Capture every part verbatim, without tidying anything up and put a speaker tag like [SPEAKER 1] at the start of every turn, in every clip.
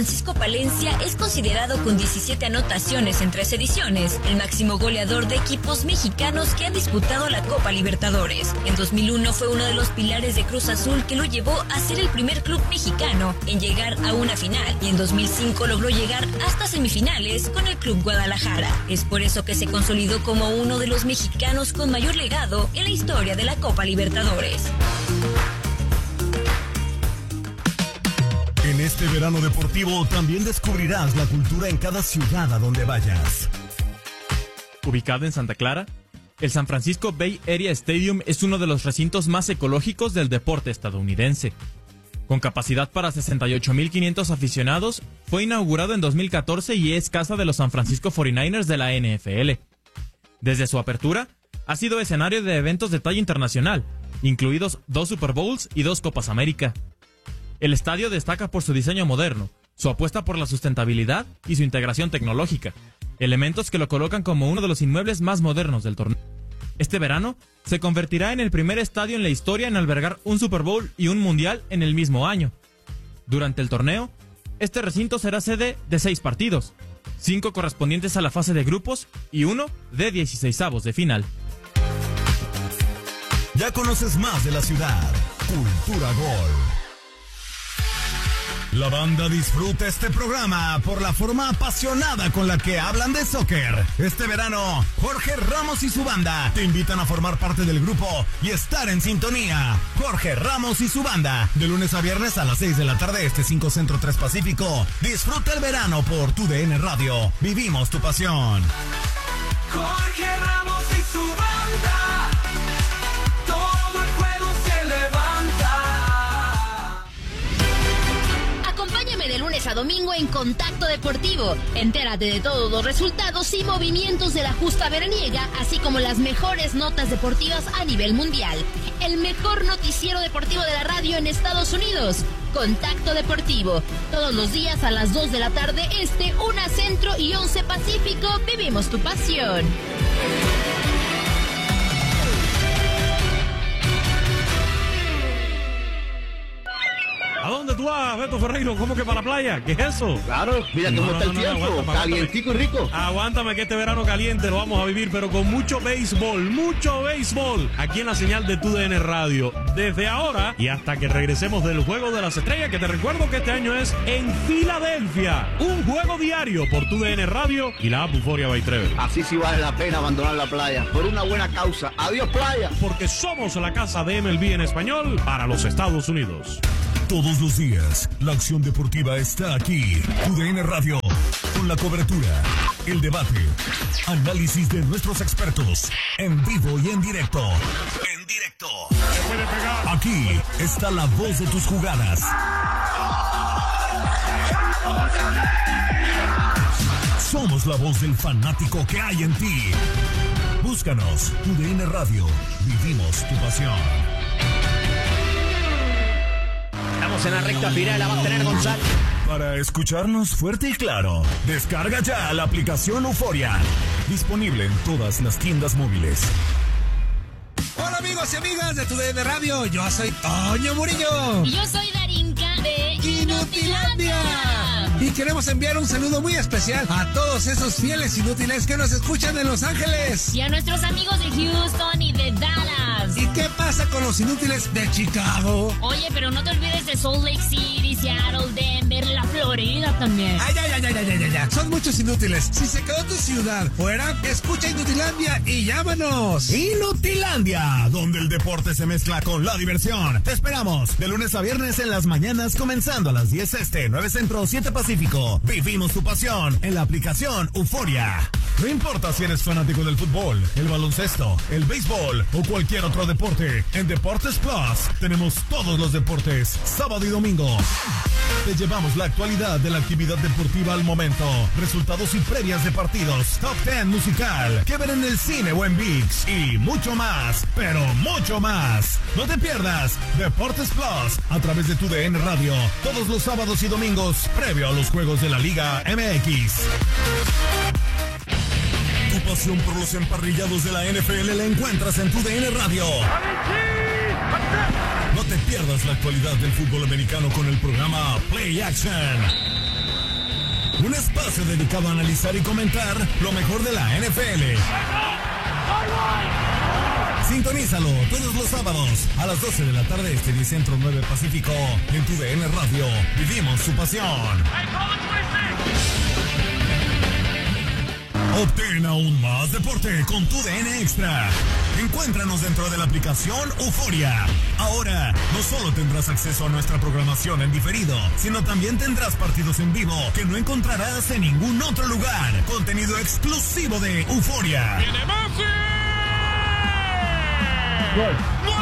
[SPEAKER 1] Francisco Palencia es considerado con diecisiete anotaciones en tres ediciones, el máximo goleador de equipos mexicanos que han disputado la Copa Libertadores. En dos mil uno fue uno de los pilares de Cruz Azul que lo llevó a ser el primer club mexicano en llegar a una final, y en dos mil cinco logró llegar hasta semifinales con el Club Guadalajara. Es por eso que se consolidó como uno de los mexicanos con mayor legado en la historia de la Copa Libertadores.
[SPEAKER 2] En este verano deportivo también descubrirás la cultura en cada ciudad a donde vayas.
[SPEAKER 3] Ubicado en Santa Clara, el San Francisco Bay Area Stadium es uno de los recintos más ecológicos del deporte estadounidense. Con capacidad para sesenta y ocho mil quinientos aficionados, fue inaugurado en dos mil catorce y es casa de los San Francisco cuarenta y nueve ers de la N F L. Desde su apertura, ha sido escenario de eventos de talla internacional, incluidos dos Super Bowls y dos Copas América. El estadio destaca por su diseño moderno, su apuesta por la sustentabilidad y su integración tecnológica, elementos que lo colocan como uno de los inmuebles más modernos del torneo. Este verano se convertirá en el primer estadio en la historia en albergar un Super Bowl y un Mundial en el mismo año. Durante el torneo, este recinto será sede de seis partidos, cinco correspondientes a la fase de grupos y uno de dieciseisavos de final.
[SPEAKER 2] Ya conoces más de la ciudad. Cultura Gol. La banda disfruta este programa por la forma apasionada con la que hablan de soccer. Este verano, Jorge Ramos y su banda te invitan a formar parte del grupo y estar en sintonía. Jorge Ramos y su banda, de lunes a viernes a las seis de la tarde, este cinco Centro tres Pacífico. Disfruta el verano por tu D N Radio. Vivimos tu pasión.
[SPEAKER 4] Jorge Ramos y su banda. Todo el juego se levanta.
[SPEAKER 5] Acompáñame de lunes a domingo en Contacto Deportivo. Entérate de todos los resultados y movimientos de la justa veraniega, así como las mejores notas deportivas a nivel mundial. El mejor noticiero deportivo de la radio en Estados Unidos. Contacto Deportivo. Todos los días a las dos de la tarde este, una Centro y once Pacífico. Vivimos tu pasión.
[SPEAKER 6] ¿A dónde tú vas, Beto Ferreiro? ¿Cómo que para la playa? ¿Qué es eso?
[SPEAKER 7] Claro, mira
[SPEAKER 6] No,
[SPEAKER 7] cómo
[SPEAKER 6] no,
[SPEAKER 7] está
[SPEAKER 6] no,
[SPEAKER 7] el
[SPEAKER 6] no,
[SPEAKER 7] tiempo,
[SPEAKER 6] aguántame,
[SPEAKER 7] calientico y rico.
[SPEAKER 6] Aguántame que este verano caliente lo vamos a vivir, pero con mucho béisbol, mucho béisbol, aquí en la señal de tu D N Radio. Desde ahora y hasta que regresemos del Juego de las Estrellas, que te recuerdo que este año es en Filadelfia. Un juego diario por tu D N Radio y la app Euphoria by Trevor.
[SPEAKER 7] Así sí vale la pena abandonar la playa, por una buena causa. Adiós, playa.
[SPEAKER 6] Porque somos la casa de M L B en español para los Estados Unidos.
[SPEAKER 2] Todos los días, la acción deportiva está aquí. Tu D N Radio, con la cobertura, el debate, análisis de nuestros expertos, en vivo y en directo. En directo. Aquí está la voz de tus jugadas. Somos la voz del fanático que hay en ti. Búscanos, Tu D N Radio. Vivimos tu pasión.
[SPEAKER 8] Estamos en la recta final, la va a tener González.
[SPEAKER 2] Para escucharnos fuerte y claro, descarga ya la aplicación Euphoria. Disponible en todas las tiendas móviles.
[SPEAKER 9] Hola amigos y amigas de Tu D N Radio, yo soy Toño Murillo.
[SPEAKER 5] Y yo soy Darinka de
[SPEAKER 9] Inutilandia. Y queremos enviar un saludo muy especial a todos esos fieles inútiles que nos escuchan en Los Ángeles.
[SPEAKER 5] Y a nuestros amigos de Houston y de Dallas.
[SPEAKER 9] ¿Y qué pasa con los inútiles de Chicago?
[SPEAKER 5] Oye, pero no te olvides de Salt Lake City, Seattle, Denver, la Florida también.
[SPEAKER 9] Ay, ay, ay, ay, ay, ay, ay. Son muchos inútiles. Si se quedó tu ciudad fuera, escucha Inutilandia y llámanos.
[SPEAKER 2] Inutilandia, donde el deporte se mezcla con la diversión. Te esperamos de lunes a viernes en las mañanas, comenzando a las diez este, nueve Centro, siete Pacífico. Vivimos tu pasión en la aplicación Euphoria. No importa si eres fanático del fútbol, el baloncesto, el béisbol o cualquier otro deporte, en Deportes Plus tenemos todos los deportes, sábado y domingo. Te llevamos la actualidad de la actividad deportiva al momento, resultados y previas de partidos, top diez musical, que ver en el cine o en ViX y mucho más, pero mucho más. No te pierdas Deportes Plus a través de Tu D N Radio, todos los sábados y domingos, previo a los juegos de la Liga M X. Tu pasión por los emparrillados de la N F L la encuentras en Tu D N Radio. No te pierdas la actualidad del fútbol americano con el programa Play Action. Un espacio dedicado a analizar y comentar lo mejor de la N F L. Sintonízalo todos los sábados a las doce de la tarde este y Centro nueve Pacífico en tu D N Radio. Vivimos su pasión. Obtén aún más deporte con tu D N Extra. Encuéntranos dentro de la aplicación Euforia. Ahora, no solo tendrás acceso a nuestra programación en diferido, sino también tendrás partidos en vivo que no encontrarás en ningún otro lugar. Contenido exclusivo de Euforia.
[SPEAKER 6] ¡Viene Messi!
[SPEAKER 2] ¡Gol!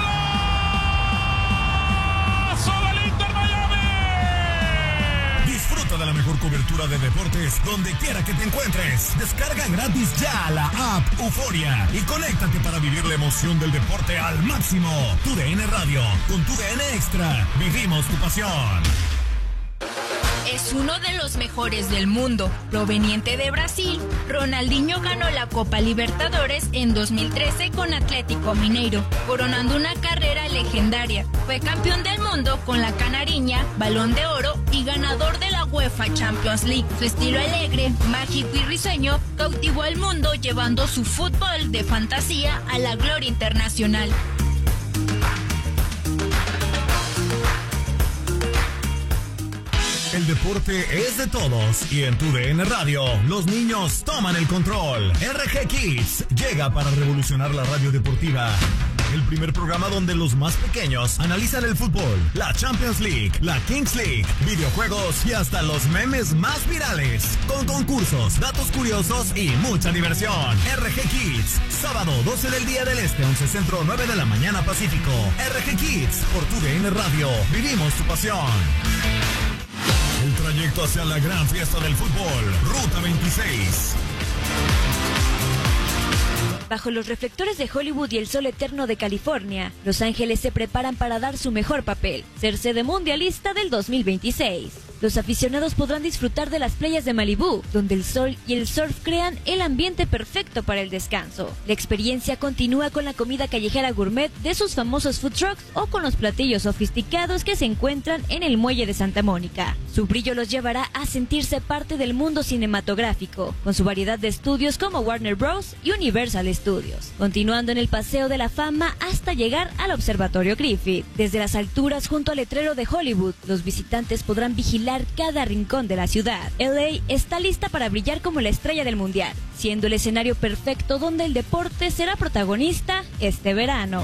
[SPEAKER 6] ¡Golazo del Inter Miami!
[SPEAKER 2] Disfruta de la mejor cobertura de deportes donde quiera que te encuentres. Descarga gratis ya la app Euforia y conéctate para vivir la emoción del deporte al máximo. Tu D N Radio, con tu D N Extra, vivimos tu pasión.
[SPEAKER 1] Es uno de los mejores del mundo. Proveniente de Brasil, Ronaldinho ganó la Copa Libertadores en dos mil trece con Atlético Mineiro, coronando una carrera legendaria. Fue campeón del mundo con la Canariña, Balón de Oro y ganador de la UEFA Champions League. Su estilo alegre, mágico y risueño cautivó al mundo, llevando su fútbol de fantasía a la gloria internacional.
[SPEAKER 2] El deporte es de todos y en tu D N Radio los niños toman el control. R G Kids llega para revolucionar la radio deportiva. El primer programa donde los más pequeños analizan el fútbol, la Champions League, la Kings League, videojuegos y hasta los memes más virales. Con concursos, datos curiosos y mucha diversión. R G Kids, sábado doce del día del Este, once Centro, nueve de la mañana Pacífico. R G Kids, por tu D N Radio. Vivimos tu pasión. El trayecto hacia la gran fiesta del fútbol, Ruta veintiséis.
[SPEAKER 10] Bajo los reflectores de Hollywood y el sol eterno de California, Los Ángeles se preparan para dar su mejor papel, ser sede mundialista del dos mil veintiséis. Los aficionados podrán disfrutar de las playas de Malibú, donde el sol y el surf crean el ambiente perfecto para el descanso. La experiencia continúa con la comida callejera gourmet de sus famosos food trucks o con los platillos sofisticados que se encuentran en el muelle de Santa Mónica. Su brillo los llevará a sentirse parte del mundo cinematográfico, con su variedad de estudios como Warner Bros. Y Universal Studios, continuando en el Paseo de la Fama hasta llegar al Observatorio Griffith. Desde las alturas junto al letrero de Hollywood, los visitantes podrán vigilar cada rincón de la ciudad. L A está lista para brillar como la estrella del mundial, siendo el escenario perfecto donde el deporte será protagonista este verano.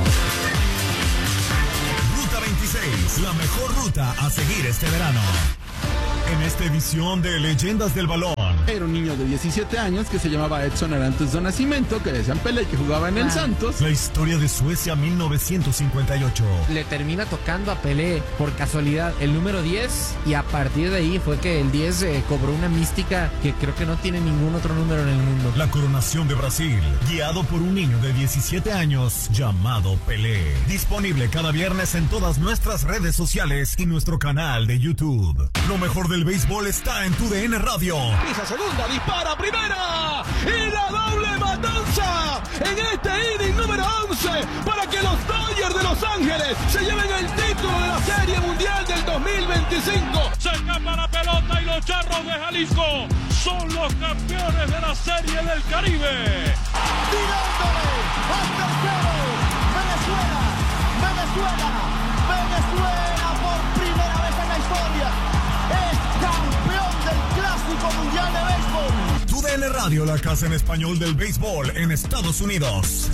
[SPEAKER 2] Ruta veintiséis, la mejor ruta a seguir este verano. En esta edición de Leyendas del Balón.
[SPEAKER 11] Era un niño de diecisiete años que se llamaba Edson Arantes do Nascimento, que decían Pelé y que jugaba en el Santos.
[SPEAKER 2] La historia de Suecia mil novecientos cincuenta y ocho.
[SPEAKER 12] Le termina tocando a Pelé por casualidad el número diez y a partir de ahí fue que el diez eh, cobró una mística que creo que no tiene ningún otro número en el mundo.
[SPEAKER 2] La coronación de Brasil, guiado por un niño de diecisiete años llamado Pelé. Disponible cada viernes en todas nuestras redes sociales y nuestro canal de YouTube. Lo mejor del béisbol está en tu D N Radio.
[SPEAKER 13] Pisa segunda, dispara primera y la doble matanza en este inning número once para que los Dodgers de Los Ángeles se lleven el título de la Serie Mundial del dos mil veinticinco.
[SPEAKER 6] Se escapa la pelota y los Charros de Jalisco son los campeones de la Serie del Caribe.
[SPEAKER 13] Tirándole al tercero, Venezuela, Venezuela, Venezuela por primera vez en la historia es campeón del Clásico Mundial de Béisbol.
[SPEAKER 2] Tu D N Radio, la casa en español del béisbol en Estados Unidos.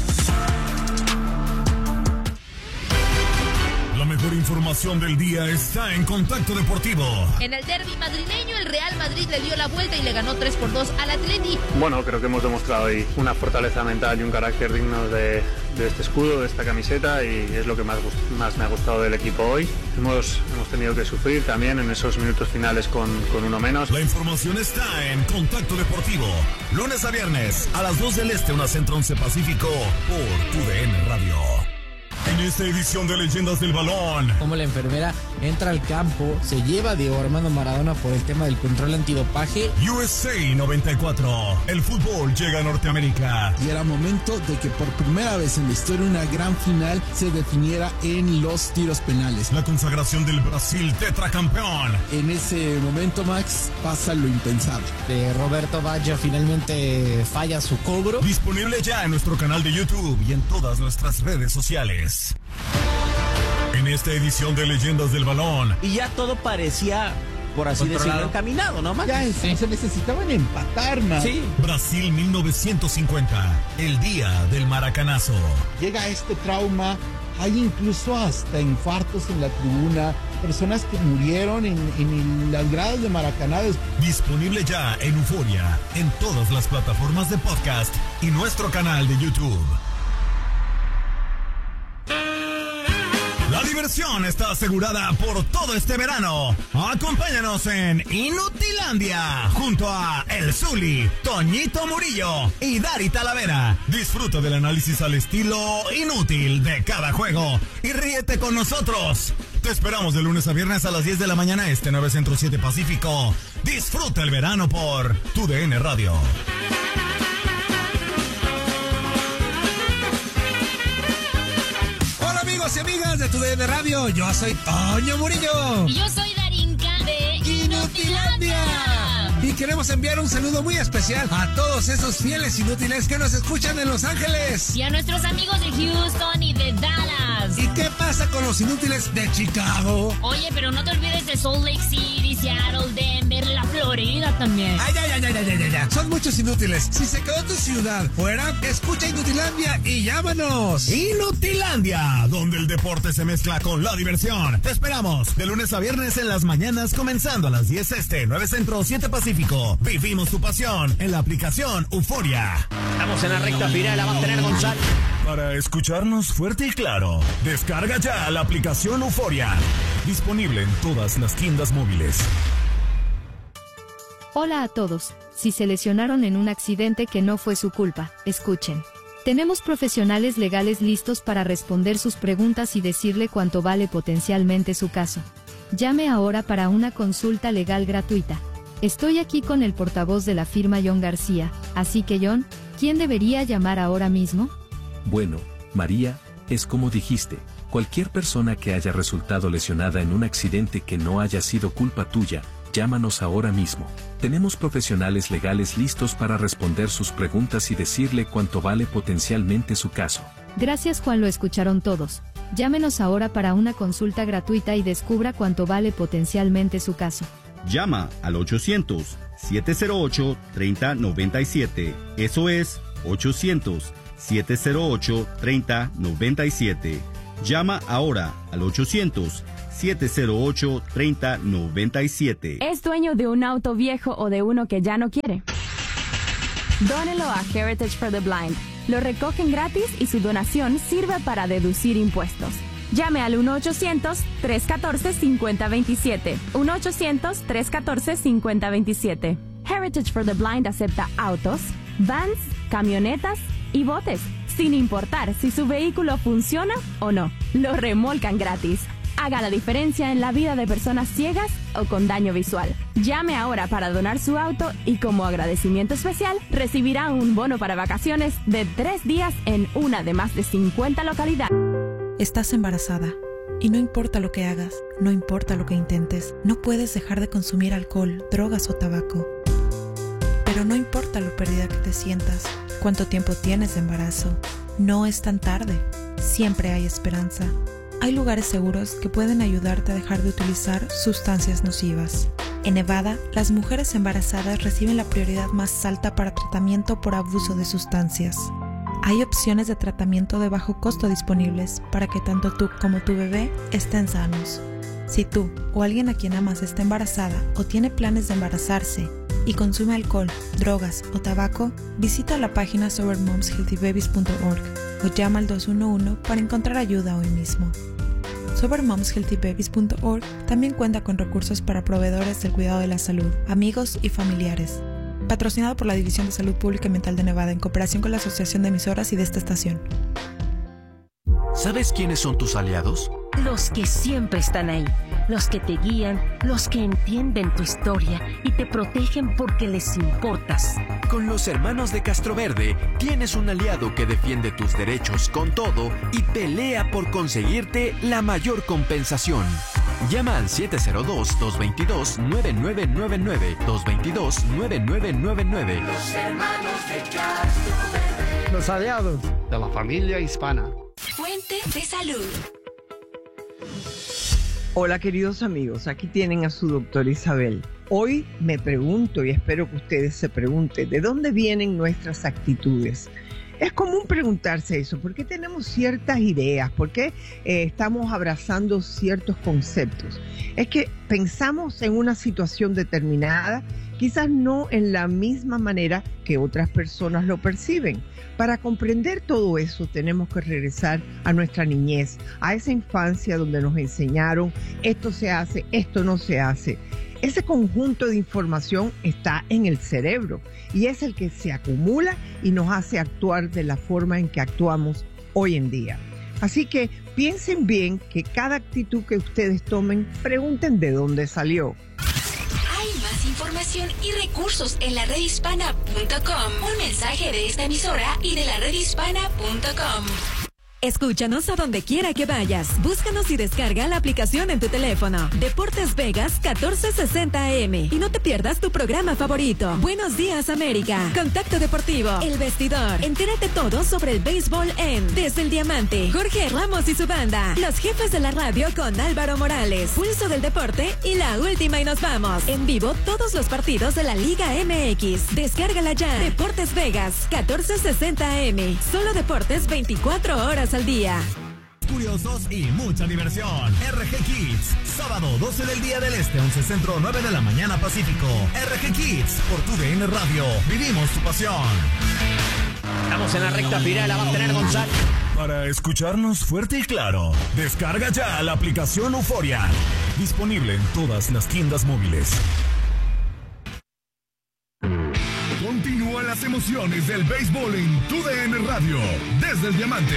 [SPEAKER 2] La mejor información del día está en Contacto Deportivo.
[SPEAKER 5] En el derbi madrileño, el Real Madrid le dio la vuelta y le ganó tres por dos al Atleti.
[SPEAKER 14] Bueno, creo que hemos demostrado ahí una fortaleza mental y un carácter digno de, de este escudo, de esta camiseta, y es lo que más, más me ha gustado del equipo hoy. Hemos, hemos tenido que sufrir también en esos minutos finales con, con uno menos.
[SPEAKER 2] La información está en Contacto Deportivo. Lunes a viernes a las dos del Este, una Centro once Pacífico, por tu D N Radio. En esta edición de Leyendas del Balón,
[SPEAKER 12] como la enfermera entra al campo, se lleva a Diego Armando Maradona por el tema del control antidopaje.
[SPEAKER 2] U S A noventa y cuatro, el fútbol llega a Norteamérica.
[SPEAKER 11] Y era momento de que por primera vez en la historia una gran final se definiera en los tiros penales.
[SPEAKER 2] La consagración del Brasil tetracampeón.
[SPEAKER 11] En ese momento, Max, pasa lo impensable.
[SPEAKER 12] De Roberto Baggio finalmente falla su cobro.
[SPEAKER 2] Disponible ya en nuestro canal de YouTube y en todas nuestras redes sociales. En esta edición de Leyendas del Balón.
[SPEAKER 8] Y ya todo parecía, por así decirlo, encaminado, ¿no, Max?
[SPEAKER 9] Ya sí. Se necesitaban empatar, man.
[SPEAKER 8] Sí.
[SPEAKER 2] Brasil mil novecientos cincuenta, el día del maracanazo.
[SPEAKER 9] Llega este trauma, hay incluso hasta infartos en la tribuna, personas que murieron en, en las gradas de Maracaná.
[SPEAKER 2] Disponible ya en Euforia, en todas las plataformas de podcast y nuestro canal de YouTube. La diversión está asegurada por todo este verano. Acompáñanos en Inutilandia junto a El Zuli, Toñito Murillo y Dari Talavera. Disfruta del análisis al estilo inútil de cada juego y ríete con nosotros. Te esperamos de lunes a viernes a las diez de la mañana este, nueve Centro siete Pacífico. Disfruta el verano por Tu D N Radio.
[SPEAKER 9] Amigos y amigas de Tu D N Radio, yo soy Toño Murillo.
[SPEAKER 5] Y yo soy Darinka de Inutilandia.
[SPEAKER 9] Y queremos enviar un saludo muy especial a todos esos fieles inútiles que nos escuchan en Los Ángeles.
[SPEAKER 5] Y a nuestros amigos de Houston y de Dallas.
[SPEAKER 9] ¿Y qué pasa con los inútiles de Chicago?
[SPEAKER 5] Oye, pero no te olvides de Salt Lake City, Seattle, Denver, la Florida también.
[SPEAKER 9] Ay, ay, ay, ay, ay, ay, ay. Son muchos inútiles. Si se quedó tu ciudad fuera, escucha Inutilandia y llámanos.
[SPEAKER 2] Inutilandia, donde el deporte se mezcla con la diversión. Te esperamos de lunes a viernes en las mañanas, comenzando a las diez este, nueve Centro, siete Pacífico. Vivimos tu pasión en la aplicación Euforia.
[SPEAKER 8] Estamos en la recta final, la va a tener Gonzalo.
[SPEAKER 2] Para escucharnos fuerte y claro, descarga ya la aplicación Euforia. Disponible en todas las tiendas móviles.
[SPEAKER 15] Hola a todos. Si se lesionaron en un accidente que no fue su culpa, escuchen. Tenemos profesionales legales listos para responder sus preguntas y decirle cuánto vale potencialmente su caso. Llame ahora para una consulta legal gratuita. Estoy aquí con el portavoz de la firma John García, así que John, ¿quién debería llamar ahora mismo?
[SPEAKER 16] Bueno, María, es como dijiste, cualquier persona que haya resultado lesionada en un accidente que no haya sido culpa tuya, llámanos ahora mismo. Tenemos profesionales legales listos para responder sus preguntas y decirle cuánto vale potencialmente su caso.
[SPEAKER 15] Gracias, Juan, lo escucharon todos. Llámenos ahora para una consulta gratuita y descubra cuánto vale potencialmente su caso.
[SPEAKER 17] Llama al ochocientos, siete cero ocho, tres cero nueve siete. Eso es ochocientos, siete cero ocho, tres cero nueve siete. Llama ahora al ochocientos, siete cero ocho, tres cero nueve siete.
[SPEAKER 18] ¿Es dueño de un auto viejo o de uno que ya no quiere? Dónelo a Heritage for the Blind. Lo recogen gratis y su donación sirve para deducir impuestos. Llame al uno ochocientos, tres uno cuatro, cinco cero dos siete. uno ochocientos, tres uno cuatro, cinco cero dos siete. Heritage for the Blind acepta autos, vans, camionetas y botes, sin importar si su vehículo funciona o no. Lo remolcan gratis. Haga la diferencia en la vida de personas ciegas o con daño visual. Llame ahora para donar su auto y como agradecimiento especial recibirá un bono para vacaciones de tres días en una de más de cincuenta localidades.
[SPEAKER 19] Estás embarazada y no importa lo que hagas, no importa lo que intentes, no puedes dejar de consumir alcohol, drogas o tabaco. Pero no importa lo perdida que te sientas, cuánto tiempo tienes de embarazo, no es tan tarde, siempre hay esperanza. Hay lugares seguros que pueden ayudarte a dejar de utilizar sustancias nocivas. En Nevada, las mujeres embarazadas reciben la prioridad más alta para tratamiento por abuso de sustancias. Hay opciones de tratamiento de bajo costo disponibles para que tanto tú como tu bebé estén sanos. Si tú o alguien a quien amas está embarazada o tiene planes de embarazarse y consume alcohol, drogas o tabaco, visita la página sober moms healthy babies punto org o llama al dos uno uno para encontrar ayuda hoy mismo. sober moms healthy babies punto org también cuenta con recursos para proveedores del cuidado de la salud, amigos y familiares. Patrocinado por la División de Salud Pública y Mental de Nevada en cooperación con la Asociación de Emisoras y de esta estación.
[SPEAKER 20] ¿Sabes quiénes son tus aliados?
[SPEAKER 21] Los que siempre están ahí, los que te guían, los que entienden tu historia y te protegen porque les importas.
[SPEAKER 20] Con los hermanos de Castroverde tienes un aliado que defiende tus derechos con todo y pelea por conseguirte la mayor compensación. Llama al siete cero dos, dos dos dos, nueve nueve nueve nueve, dos dos dos, nueve nueve nueve nueve.
[SPEAKER 4] Los hermanos de Castroverde.
[SPEAKER 22] Los aliados de la familia hispana.
[SPEAKER 1] Fuente de salud.
[SPEAKER 23] Hola queridos amigos, aquí tienen a su doctora Isabel. Hoy me pregunto y espero que ustedes se pregunten, ¿de dónde vienen nuestras actitudes? Es común preguntarse eso, ¿por qué tenemos ciertas ideas? ¿Por qué eh, estamos abrazando ciertos conceptos? Es que pensamos en una situación determinada, quizás no en la misma manera que otras personas lo perciben. Para comprender todo eso tenemos que regresar a nuestra niñez, a esa infancia donde nos enseñaron esto se hace, esto no se hace. Ese conjunto de información está en el cerebro y es el que se acumula y nos hace actuar de la forma en que actuamos hoy en día. Así que piensen bien que cada actitud que ustedes tomen, pregunten de dónde salió.
[SPEAKER 1] Hay más información y recursos en la red hispana punto com. Un mensaje de esta emisora y de la red hispana punto com.
[SPEAKER 24] Escúchanos a donde quiera que vayas. Búscanos y descarga la aplicación en tu teléfono. Deportes Vegas catorce sesenta A M. Y no te pierdas tu programa favorito. Buenos días, América. Contacto Deportivo. El Vestidor. Entérate todo sobre el béisbol en Desde el Diamante. Jorge Ramos y su banda. Los jefes de la radio con Álvaro Morales. Pulso del Deporte y La Última y nos vamos. En vivo todos los partidos de la Liga M X. Descárgala ya. Deportes Vegas catorce sesenta A M. Solo deportes veinticuatro horas al día.
[SPEAKER 2] Curiosos y mucha diversión. R G Kids, sábado doce del día del Este, once Centro, nueve de la mañana Pacífico. R G Kids, por tu D N Radio. Vivimos tu pasión.
[SPEAKER 8] Estamos en la recta final, la va a tener González.
[SPEAKER 2] Para escucharnos fuerte y claro, descarga ya la aplicación Euforia. Disponible en todas las tiendas móviles. Continúan las emociones del béisbol en tu D N Radio, desde el Diamante.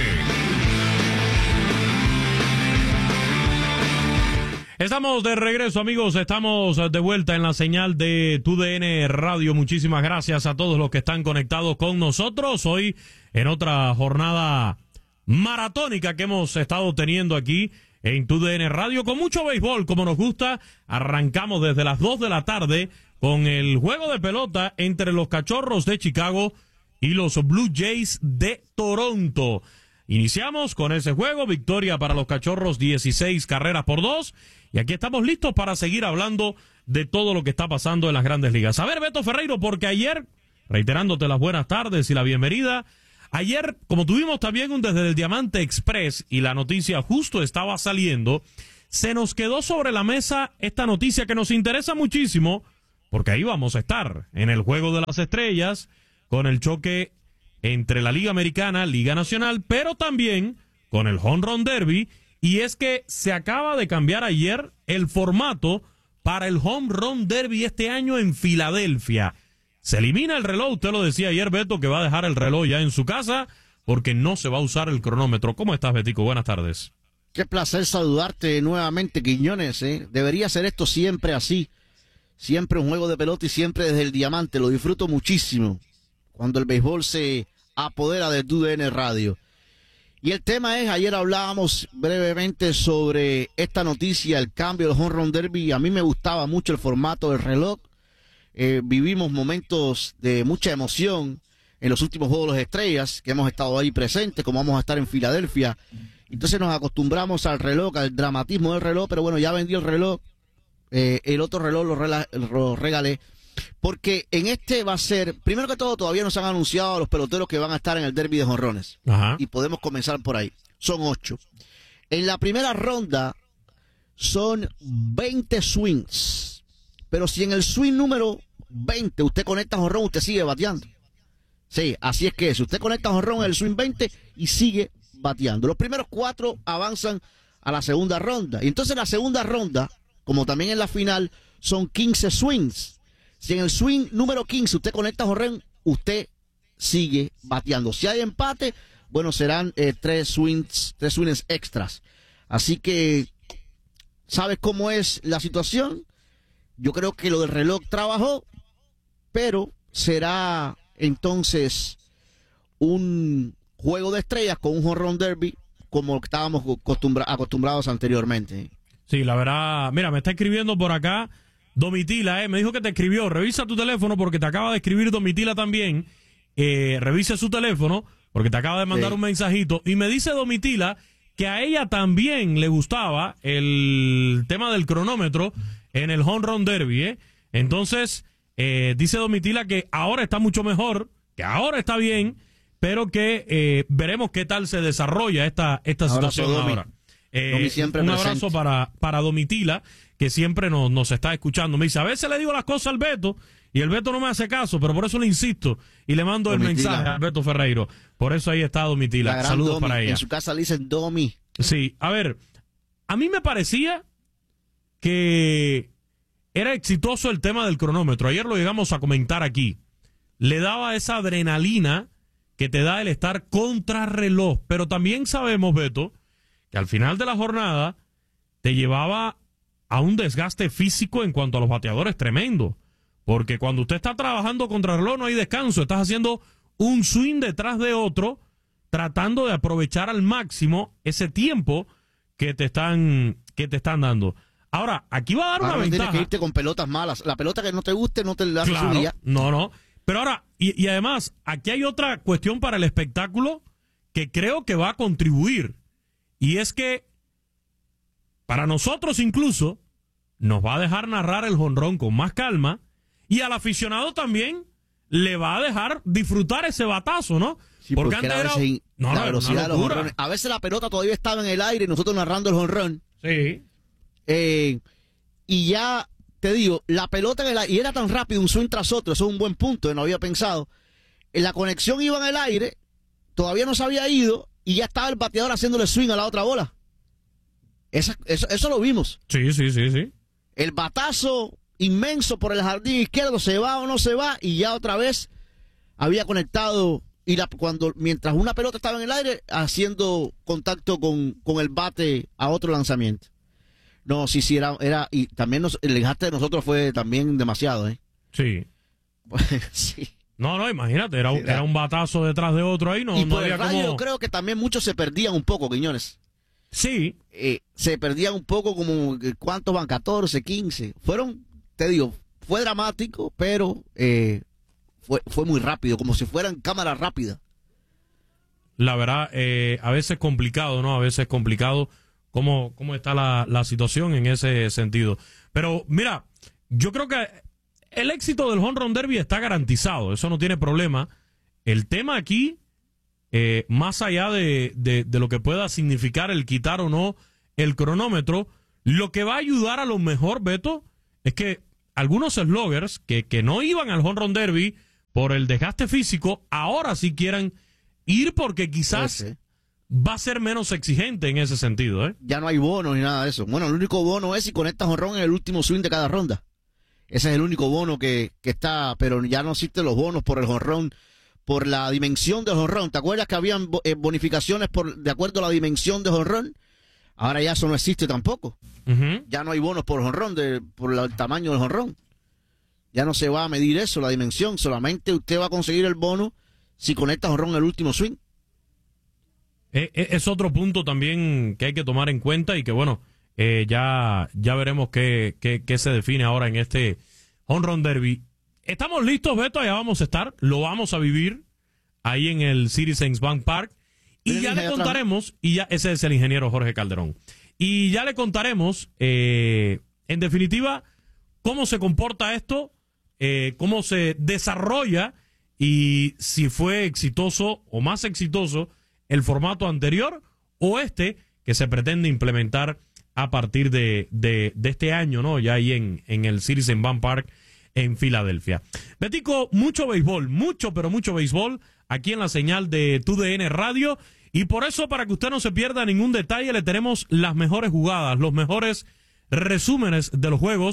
[SPEAKER 6] Estamos de regreso, amigos, estamos de vuelta en la señal de tu D N Radio. Muchísimas gracias a todos los que están conectados con nosotros hoy en otra jornada maratónica que hemos estado teniendo aquí en tu D N Radio con mucho béisbol, como nos gusta. Arrancamos desde las dos de la tarde con el juego de pelota entre los Cachorros de Chicago y los Blue Jays de Toronto. Iniciamos con ese juego, victoria para los Cachorros, dieciséis carreras por dos, y aquí estamos listos para seguir hablando de todo lo que está pasando en las Grandes Ligas. A ver, Beto Ferreiro, porque ayer, reiterándote las buenas tardes y la bienvenida, ayer, como tuvimos también un Desde el Diamante Express y la noticia justo estaba saliendo, se nos quedó sobre la mesa esta noticia que nos interesa muchísimo, porque ahí vamos a estar, en el Juego de las Estrellas, con el choque entre la Liga Americana, Liga Nacional, pero también con el Home Run Derby, y es que se acaba de cambiar ayer el formato para el Home Run Derby este año en Filadelfia. Se elimina el reloj, usted lo decía ayer, Beto, que va a dejar el reloj ya en su casa, porque no se va a usar el cronómetro. ¿Cómo estás, Betico? Buenas tardes.
[SPEAKER 7] Qué placer saludarte nuevamente, Quiñones, ¿eh? Debería ser esto siempre así. Siempre un juego de pelota y siempre desde el Diamante. Lo disfruto muchísimo cuando el béisbol se apodera de tu D N Radio. Y el tema es, ayer hablábamos brevemente sobre esta noticia, el cambio del Home Run Derby. A mí me gustaba mucho el formato del reloj. Eh, vivimos momentos de mucha emoción en los últimos Juegos de las Estrellas, que hemos estado ahí presentes, como vamos a estar en Filadelfia. Entonces nos acostumbramos al reloj, al dramatismo del reloj, pero bueno, ya vendí el reloj. Eh, el otro reloj lo, rela, lo regalé, porque en este va a ser, primero que todo, todavía nos han anunciado a los peloteros que van a estar en el derby de jonrones. Ajá. Y podemos comenzar por ahí. Son ocho. En la primera ronda son veinte swings, pero si en el swing número veinte usted conecta jonrón, usted sigue bateando. Sí, así es que si usted conecta jonrón en el swing veinte y sigue bateando. Los primeros cuatro avanzan a la segunda ronda. Y entonces la segunda ronda, como también en la final, son quince swings. Si en el swing número quince usted conecta jonrón, usted sigue bateando. Si hay empate, bueno, serán eh, tres swings, tres swings extras. Así que, ¿sabes cómo es la situación? Yo creo que lo del reloj trabajó, pero será entonces un juego de estrellas con un home run derby como estábamos acostumbra acostumbrados anteriormente.
[SPEAKER 6] Sí, la verdad, mira, me está escribiendo por acá Domitila, eh, me dijo que te escribió, revisa tu teléfono porque te acaba de escribir Domitila también, eh, revise su teléfono porque te acaba de mandar sí. un mensajito, y me dice Domitila que a ella también le gustaba el tema del cronómetro en el home run derby, ¿eh? Entonces, eh, dice Domitila que ahora está mucho mejor, que ahora está bien, pero que eh, veremos qué tal se desarrolla esta, esta situación
[SPEAKER 7] Domi.
[SPEAKER 6] ahora. Eh,
[SPEAKER 7] Domi siempre
[SPEAKER 6] un
[SPEAKER 7] presente.
[SPEAKER 6] abrazo para, para Domitila, que siempre nos, nos está escuchando. Me dice, a veces le digo las cosas al Beto, y el Beto no me hace caso, pero por eso le insisto, y le mando Domitila. El mensaje a Beto Ferreiro. Por eso ahí está Domitila. Saludos
[SPEAKER 7] Domi.
[SPEAKER 6] para ella.
[SPEAKER 7] En su casa le dicen Domi.
[SPEAKER 6] Sí, a ver, a mí me parecía que era exitoso el tema del cronómetro. Ayer lo llegamos a comentar aquí. Le daba esa adrenalina que te da el estar contrarreloj. Pero también sabemos, Beto, que al final de la jornada te llevaba a un desgaste físico en cuanto a los bateadores tremendo. Porque cuando usted está trabajando contrarreloj no hay descanso. Estás haciendo un swing detrás de otro, tratando de aprovechar al máximo ese tiempo que te están, que te están dando. Ahora, aquí va a dar
[SPEAKER 7] Ahora
[SPEAKER 6] una
[SPEAKER 7] no
[SPEAKER 6] ventaja.
[SPEAKER 7] Tienes que irte con pelotas malas. La pelota que no te guste no te la haces
[SPEAKER 6] Claro,
[SPEAKER 7] un día.
[SPEAKER 6] no, no. Pero ahora, y, y además, aquí hay otra cuestión para el espectáculo que creo que va a contribuir. Y es que, para nosotros incluso, nos va a dejar narrar el jonrón con más calma, y al aficionado también le va a dejar disfrutar ese batazo, ¿no?
[SPEAKER 7] Sí, porque, porque antes era,
[SPEAKER 6] era no,
[SPEAKER 7] la
[SPEAKER 6] no,
[SPEAKER 7] velocidad de los jonrones. A veces la pelota todavía estaba en el aire y nosotros narrando el jonrón.
[SPEAKER 6] Sí.
[SPEAKER 7] Eh, y ya, te digo, la pelota en el aire, y era tan rápido, un swing tras otro, eso es un buen punto, no había pensado. En la conexión iba en el aire, todavía no se había ido, y ya estaba el bateador haciéndole swing a la otra bola. Esa, eso, eso lo vimos.
[SPEAKER 6] Sí, sí, sí, sí.
[SPEAKER 7] El batazo inmenso por el jardín izquierdo, se va o no se va, y ya otra vez había conectado, y la, cuando mientras una pelota estaba en el aire, haciendo contacto con, con el bate a otro lanzamiento. No, sí, sí, era, era y también nos, el desgaste de nosotros fue también demasiado, ¿eh?
[SPEAKER 6] Sí.
[SPEAKER 7] sí.
[SPEAKER 6] No, no, imagínate, era, era un batazo detrás de otro ahí, no,
[SPEAKER 7] y
[SPEAKER 6] no
[SPEAKER 7] por
[SPEAKER 6] había
[SPEAKER 7] el radio
[SPEAKER 6] como...
[SPEAKER 7] yo creo que también muchos se perdían un poco, Quiñones.
[SPEAKER 6] Sí.
[SPEAKER 7] Eh, se perdían un poco, como, ¿cuántos van? catorce, quince. Fueron, te digo, fue dramático, pero eh, fue, fue muy rápido, como si fueran cámaras rápidas.
[SPEAKER 6] La verdad, eh, a veces complicado, ¿no? A veces complicado cómo, cómo está la, la situación en ese sentido. Pero, mira, yo creo que el éxito del home run derby está garantizado, eso no tiene problema. El tema aquí, eh, más allá de, de, de lo que pueda significar el quitar o no el cronómetro, lo que va a ayudar a lo mejor, Beto, es que algunos sloggers que, que no iban al home run derby por el desgaste físico, ahora sí quieran ir porque quizás
[SPEAKER 7] Ese.
[SPEAKER 6] va a ser menos exigente en ese sentido, ¿eh?
[SPEAKER 7] Ya no hay bonos ni nada de eso. Bueno, el único bono es si conectas jonrón en el último swing de cada ronda. Ese es el único bono que, que está, pero ya no existen los bonos por el jonrón, por la dimensión del jonrón. ¿Te acuerdas que habían bonificaciones por de acuerdo a la dimensión del jonrón? Ahora ya eso no existe tampoco.
[SPEAKER 6] Uh-huh.
[SPEAKER 7] Ya no hay bonos por jonrón, de, por el tamaño del jonrón. Ya no se va a medir eso, la dimensión. Solamente usted va a conseguir el bono si conecta jonrón en el último swing.
[SPEAKER 6] Es, es otro punto también que hay que tomar en cuenta y que, bueno, eh, ya, ya veremos qué, qué, qué se define ahora en este home run derby. Estamos listos, Beto, allá vamos a estar, lo vamos a vivir ahí en el Citizens Bank Park y ya le contaremos, y ya ese es el ingeniero Jorge Calderón, y ya le contaremos, eh, en definitiva, cómo se comporta esto, eh, cómo se desarrolla y si fue exitoso o más exitoso el formato anterior o este que se pretende implementar a partir de, de, de este año, ¿no? Ya ahí en, en el Citizens Bank Park en Filadelfia. Betico, mucho béisbol, mucho, pero mucho béisbol aquí en la señal de T U D N Radio, y por eso, para que usted no se pierda ningún detalle, le tenemos las mejores jugadas, los mejores resúmenes de los juegos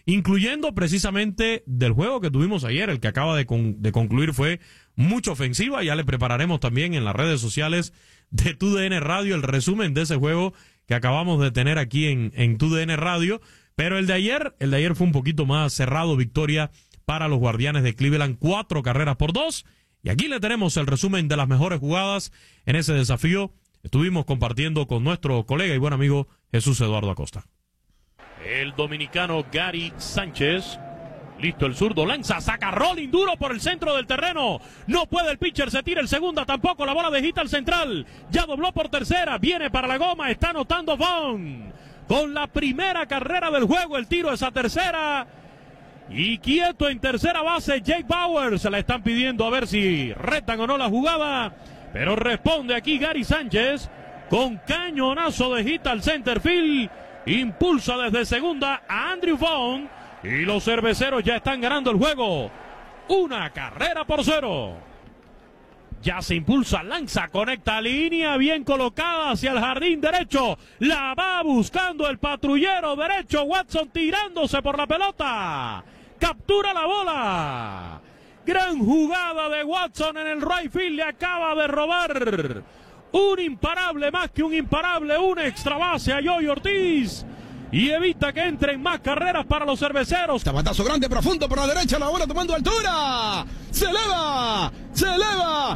[SPEAKER 6] incluyendo precisamente del juego que tuvimos ayer, el que acaba de, con, de concluir fue mucha ofensiva. Ya le prepararemos también en las redes sociales de T U D N Radio el resumen de ese juego que acabamos de tener aquí en, en T U D N Radio. Pero el de ayer, el de ayer fue un poquito más cerrado, victoria para los Guardianes de Cleveland, cuatro carreras por dos. Y aquí le tenemos el resumen de las mejores jugadas en ese desafío. Estuvimos compartiendo con nuestro colega y buen amigo Jesús Eduardo Acosta. El dominicano Gary Sánchez. Listo el zurdo, lanza, saca rolling duro por el centro del terreno. No puede el pitcher, se tira el segunda, tampoco la bola de hit al central. Ya dobló por tercera, viene para la goma, está anotando Vaughn. Con la primera carrera del juego, el tiro es a tercera. Y quieto en tercera base, Jake Bauer. Se la están pidiendo a ver si retan o no la jugada. Pero responde aquí Gary Sánchez con cañonazo de hit al center field. Impulsa desde segunda a Andrew Vaughn. Y los cerveceros ya están ganando el juego. Una carrera por cero. Ya se impulsa, lanza, conecta línea bien colocada hacia el jardín derecho. La va buscando el patrullero derecho. Watson tirándose por la pelota. Captura la bola. Gran jugada de Watson en el right field. Le acaba de robar un imparable, más que un imparable, un extra base a Joey Ortiz. Y evita que entren más carreras para los cerveceros.
[SPEAKER 3] Tabatazo grande, profundo por la derecha, la bola tomando altura. Se eleva, se eleva.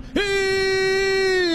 [SPEAKER 3] Y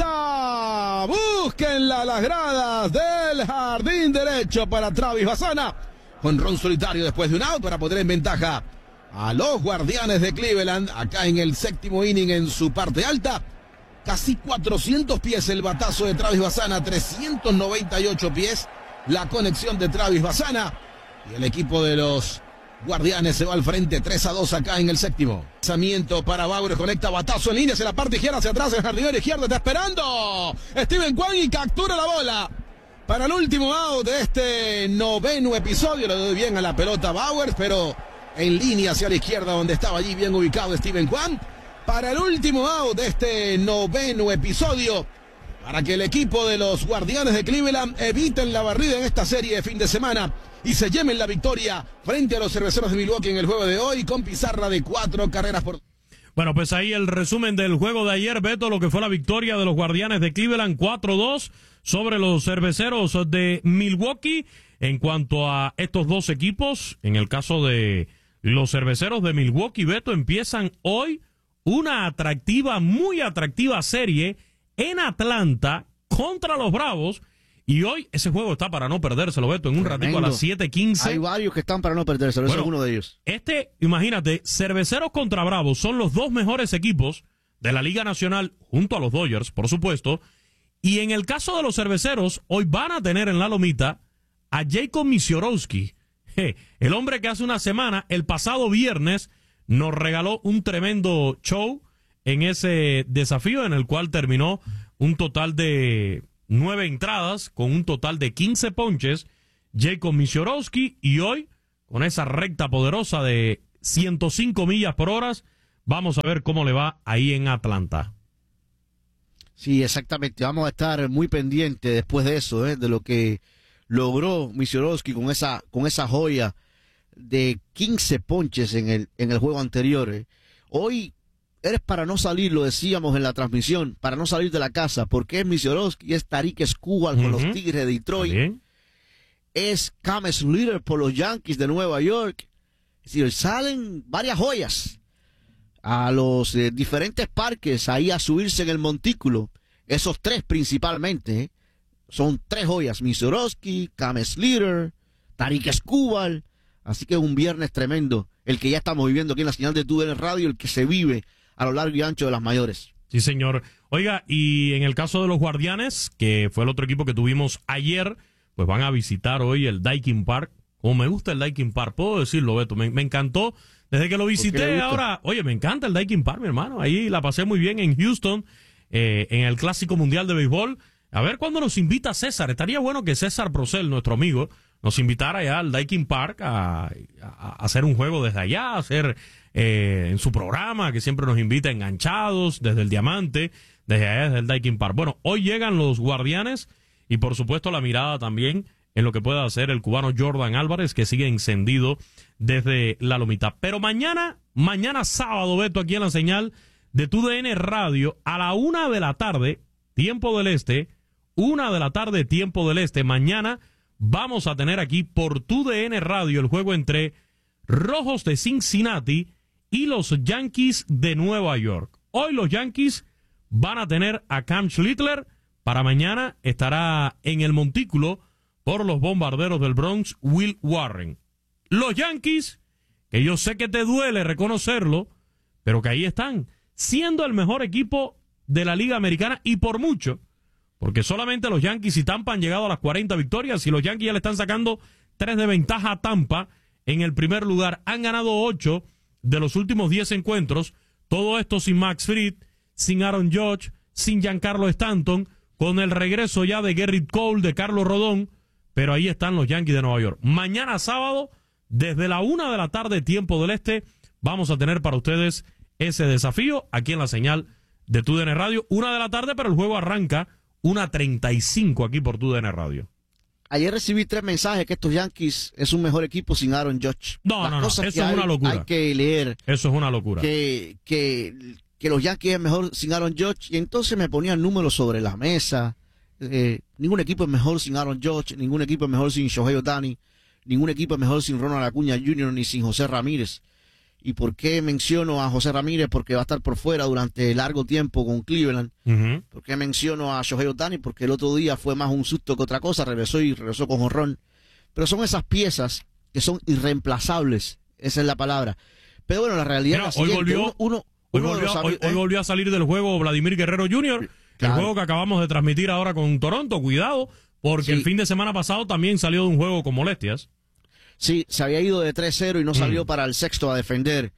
[SPEAKER 3] esa. Búsquenla las gradas del jardín derecho para Travis Bassana. Jonrón solitario después de un out para poner en ventaja a los Guardianes de Cleveland. Acá en el séptimo inning en su parte alta. Casi cuatrocientos pies el batazo de Travis Bassana, trescientos noventa y ocho pies. La conexión de Travis Bassana y el equipo de los Guardianes se va al frente tres a dos acá en el séptimo. Lanzamiento para Bauer, conecta batazo en línea hacia la parte izquierda, hacia atrás, el jardinero izquierdo está esperando Steven Kwan y captura la bola para el último out de este noveno episodio. Le doy bien a la pelota Bauer, pero en línea hacia la izquierda donde estaba allí bien ubicado Steven Kwan para el último out de este noveno episodio, para que el equipo de los Guardianes de Cleveland eviten la barrida en esta serie de fin de semana y se lleven la victoria frente a los Cerveceros de Milwaukee en el juego de hoy con pizarra de cuatro carreras por...
[SPEAKER 6] Bueno, pues ahí el resumen del juego de ayer, Beto, lo que fue la victoria de los Guardianes de Cleveland cuatro dos sobre los Cerveceros de Milwaukee. En cuanto a estos dos equipos, en el caso de los Cerveceros de Milwaukee, Beto, empiezan hoy una atractiva, muy atractiva serie en Atlanta contra los Bravos. Y hoy ese juego está para no perdérselo, Beto, en un ratito a las siete quince.
[SPEAKER 7] Hay varios que están para no perdérselo, bueno, ese es uno de ellos.
[SPEAKER 6] Este, imagínate, Cerveceros contra Bravos son los dos mejores equipos de la Liga Nacional, junto a los Dodgers, por supuesto. Y en el caso de los Cerveceros, hoy van a tener en la lomita a Jacob Misiorowski, el hombre que hace una semana, el pasado viernes, nos regaló un tremendo show en ese desafío en el cual terminó un total de nueve entradas con un total de quince ponches, Jacob Misiorowski, y hoy con esa recta poderosa de ciento cinco millas por hora, vamos a ver cómo le va ahí en Atlanta.
[SPEAKER 7] Sí, exactamente, vamos a estar muy pendientes después de eso, ¿eh? de lo que logró Misiorowski con esa, con esa joya de quince ponches en el, en el juego anterior. ¿eh? Hoy eres para no salir, lo decíamos en la transmisión, para no salir de la casa, porque es Misiorowski, es Tarik Skubal con uh-huh. los Tigres de Detroit, es Cam Slater por los Yankees de Nueva York. Es decir, salen varias joyas a los eh, diferentes parques ahí a subirse en el montículo. Esos tres principalmente, ¿eh? son tres joyas, Misiorowski, Cam Slater, Tarik Skubal. Así que es un viernes tremendo, el que ya estamos viviendo aquí en la señal de T U D N Radio, el que se vive a lo largo y ancho de las mayores.
[SPEAKER 6] Sí, señor. Oiga, y en el caso de los Guardianes, que fue el otro equipo que tuvimos ayer, pues van a visitar hoy el Daikin Park. Como me gusta el Daikin Park, puedo decirlo, Beto, me, me encantó desde que lo visité. Ahora, oye, me encanta el Daikin Park, mi hermano. Ahí la pasé muy bien en Houston, eh, en el Clásico Mundial de Béisbol. A ver cuándo nos invita César. Estaría bueno que César Procel, nuestro amigo, nos invitara allá al Daikin Park a, a, a hacer un juego desde allá, a hacer eh, en su programa, que siempre nos invita enganchados desde el Diamante, desde allá, desde el Daikin Park. Bueno, hoy llegan los Guardianes y por supuesto la mirada también en lo que pueda hacer el cubano Jordan Álvarez, que sigue encendido desde la lomita. Pero mañana, mañana sábado, Beto, aquí en la señal de Tu D N Radio, a la una de la tarde, tiempo del este, una de la tarde, tiempo del este, mañana vamos a tener aquí por Tu D N Radio el juego entre Rojos de Cincinnati y los Yankees de Nueva York. Hoy los Yankees van a tener a Cam Schlittler. Para mañana estará en el montículo por los Bombarderos del Bronx, Will Warren. Los Yankees, que yo sé que te duele reconocerlo, pero que ahí están, siendo el mejor equipo de la Liga Americana y por mucho, porque solamente los Yankees y Tampa han llegado a las cuarenta victorias y los Yankees ya le están sacando tres de ventaja a Tampa en el primer lugar. Han ganado ocho de los últimos diez encuentros, todo esto sin Max Fried, sin Aaron Judge, sin Giancarlo Stanton, con el regreso ya de Gerrit Cole, de Carlos Rodón, pero ahí están los Yankees de Nueva York. Mañana sábado, desde la una de la tarde, tiempo del este, vamos a tener para ustedes ese desafío aquí en la señal de Tu D N Radio. Una de la tarde, pero el juego arranca una treinta y cinco aquí por Tu D N Radio.
[SPEAKER 7] Ayer recibí tres mensajes que estos Yankees es un mejor equipo sin Aaron Judge.
[SPEAKER 6] No,
[SPEAKER 7] Las
[SPEAKER 6] no, no, eso
[SPEAKER 7] cosas
[SPEAKER 6] es
[SPEAKER 7] hay,
[SPEAKER 6] una locura.
[SPEAKER 7] Hay que leer.
[SPEAKER 6] Eso es una locura.
[SPEAKER 7] Que, que, que los Yankees es mejor sin Aaron Judge. Y entonces me ponían números sobre la mesa. Eh, ningún equipo es mejor sin Aaron Judge. Ningún equipo es mejor sin Shohei Ohtani. Ningún equipo es mejor sin Ronald Acuña junior ni sin José Ramírez. ¿Y por qué menciono a José Ramírez? Porque va a estar por fuera durante largo tiempo con Cleveland.
[SPEAKER 6] Uh-huh.
[SPEAKER 7] ¿Por qué menciono a Shohei Ohtani? Porque el otro día fue más un susto que otra cosa. Regresó y regresó con jonrón. Pero son esas piezas que son irreemplazables. Esa es la palabra. Pero bueno, la realidad
[SPEAKER 6] Mira,
[SPEAKER 7] es la
[SPEAKER 6] hoy
[SPEAKER 7] siguiente.
[SPEAKER 6] volvió,
[SPEAKER 7] uno, uno,
[SPEAKER 6] hoy,
[SPEAKER 7] uno
[SPEAKER 6] volvió,
[SPEAKER 7] los,
[SPEAKER 6] hoy,
[SPEAKER 7] ¿eh?
[SPEAKER 6] hoy volvió a salir del juego Vladimir Guerrero junior Claro. El juego que acabamos de transmitir ahora con Toronto. Cuidado, porque sí. El fin de semana pasado también salió de un juego con molestias.
[SPEAKER 7] Sí, se había ido de tres cero y no salió mm. para el sexto a defender.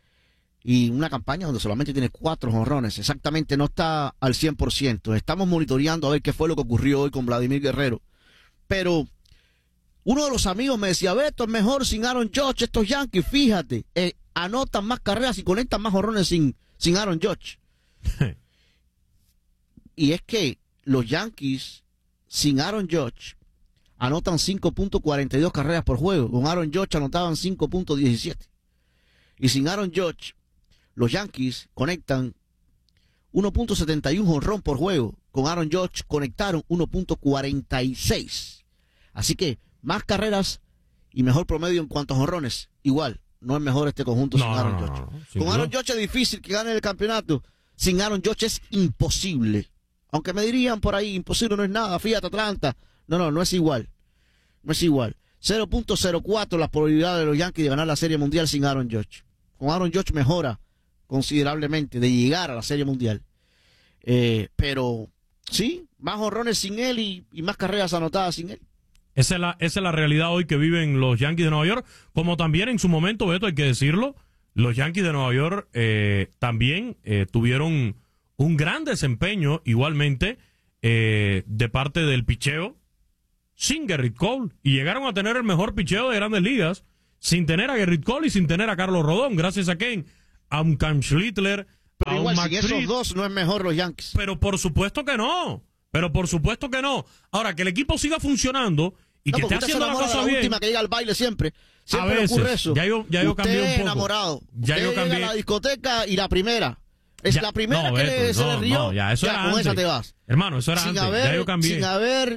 [SPEAKER 7] Y una campaña donde solamente tiene cuatro jonrones. Exactamente, no está al cien por ciento. Estamos monitoreando a ver qué fue lo que ocurrió hoy con Vladimir Guerrero. Pero uno de los amigos me decía, Beto, es mejor sin Aaron Judge estos Yankees. Fíjate, eh, anotan más carreras y conectan más jonrones sin, sin Aaron Judge. Y es que los Yankees sin Aaron Judge anotan cinco punto cuarenta y dos carreras por juego. Con Aaron Judge anotaban cinco punto diecisiete. Y sin Aaron Judge, los Yankees conectan uno punto setenta y uno jonrón por juego. Con Aaron Judge conectaron uno punto cuarenta y seis. Así que más carreras y mejor promedio en cuanto a jonrones. Igual, no es mejor este conjunto no, sin Aaron no, Judge. No, no, Con Aaron Judge es difícil que gane el campeonato. Sin Aaron Judge es imposible. Aunque me dirían por ahí, imposible no es nada, fíjate Atlanta. No, no, no es igual. No es igual. cero punto cero cuatro la probabilidad de los Yankees de ganar la Serie Mundial sin Aaron Judge. Con Aaron Judge mejora considerablemente de llegar a la Serie Mundial. Eh, pero sí, más jonrones sin él y, y más carreras anotadas sin él.
[SPEAKER 6] Esa es, la, esa es la realidad hoy que viven los Yankees de Nueva York, como también en su momento, Beto, hay que decirlo, los Yankees de Nueva York eh, también eh, tuvieron un gran desempeño igualmente eh, de parte del picheo sin Gerrit Cole, y llegaron a tener el mejor picheo de Grandes Ligas sin tener a Gerrit Cole y sin tener a Carlos Rodón, gracias a quién, a un Cam Schlittler,
[SPEAKER 7] pero
[SPEAKER 6] a
[SPEAKER 7] igual,
[SPEAKER 6] un
[SPEAKER 7] sin esos dos no es mejor los Yankees.
[SPEAKER 6] Pero por supuesto que no, pero por supuesto que no. Ahora, que el equipo siga funcionando y
[SPEAKER 7] no,
[SPEAKER 6] que esté haciendo la cosa
[SPEAKER 7] la
[SPEAKER 6] bien.
[SPEAKER 7] Última que llega al baile siempre. Siempre
[SPEAKER 6] a veces,
[SPEAKER 7] ocurre eso.
[SPEAKER 6] Ya yo, ya yo
[SPEAKER 7] Usted
[SPEAKER 6] cambié un poco.
[SPEAKER 7] enamorado.
[SPEAKER 6] Ya
[SPEAKER 7] Usted
[SPEAKER 6] yo cambié.
[SPEAKER 7] llega a la discoteca y la primera. Es
[SPEAKER 6] ya,
[SPEAKER 7] la primera
[SPEAKER 6] no,
[SPEAKER 7] que
[SPEAKER 6] Beto,
[SPEAKER 7] le,
[SPEAKER 6] no,
[SPEAKER 7] se le rió.
[SPEAKER 6] No, ya, eso
[SPEAKER 7] ya
[SPEAKER 6] era
[SPEAKER 7] con
[SPEAKER 6] antes.
[SPEAKER 7] esa te vas.
[SPEAKER 6] Hermano, eso era
[SPEAKER 7] sin
[SPEAKER 6] antes.
[SPEAKER 7] Haber,
[SPEAKER 6] ya yo cambié.
[SPEAKER 7] Sin haber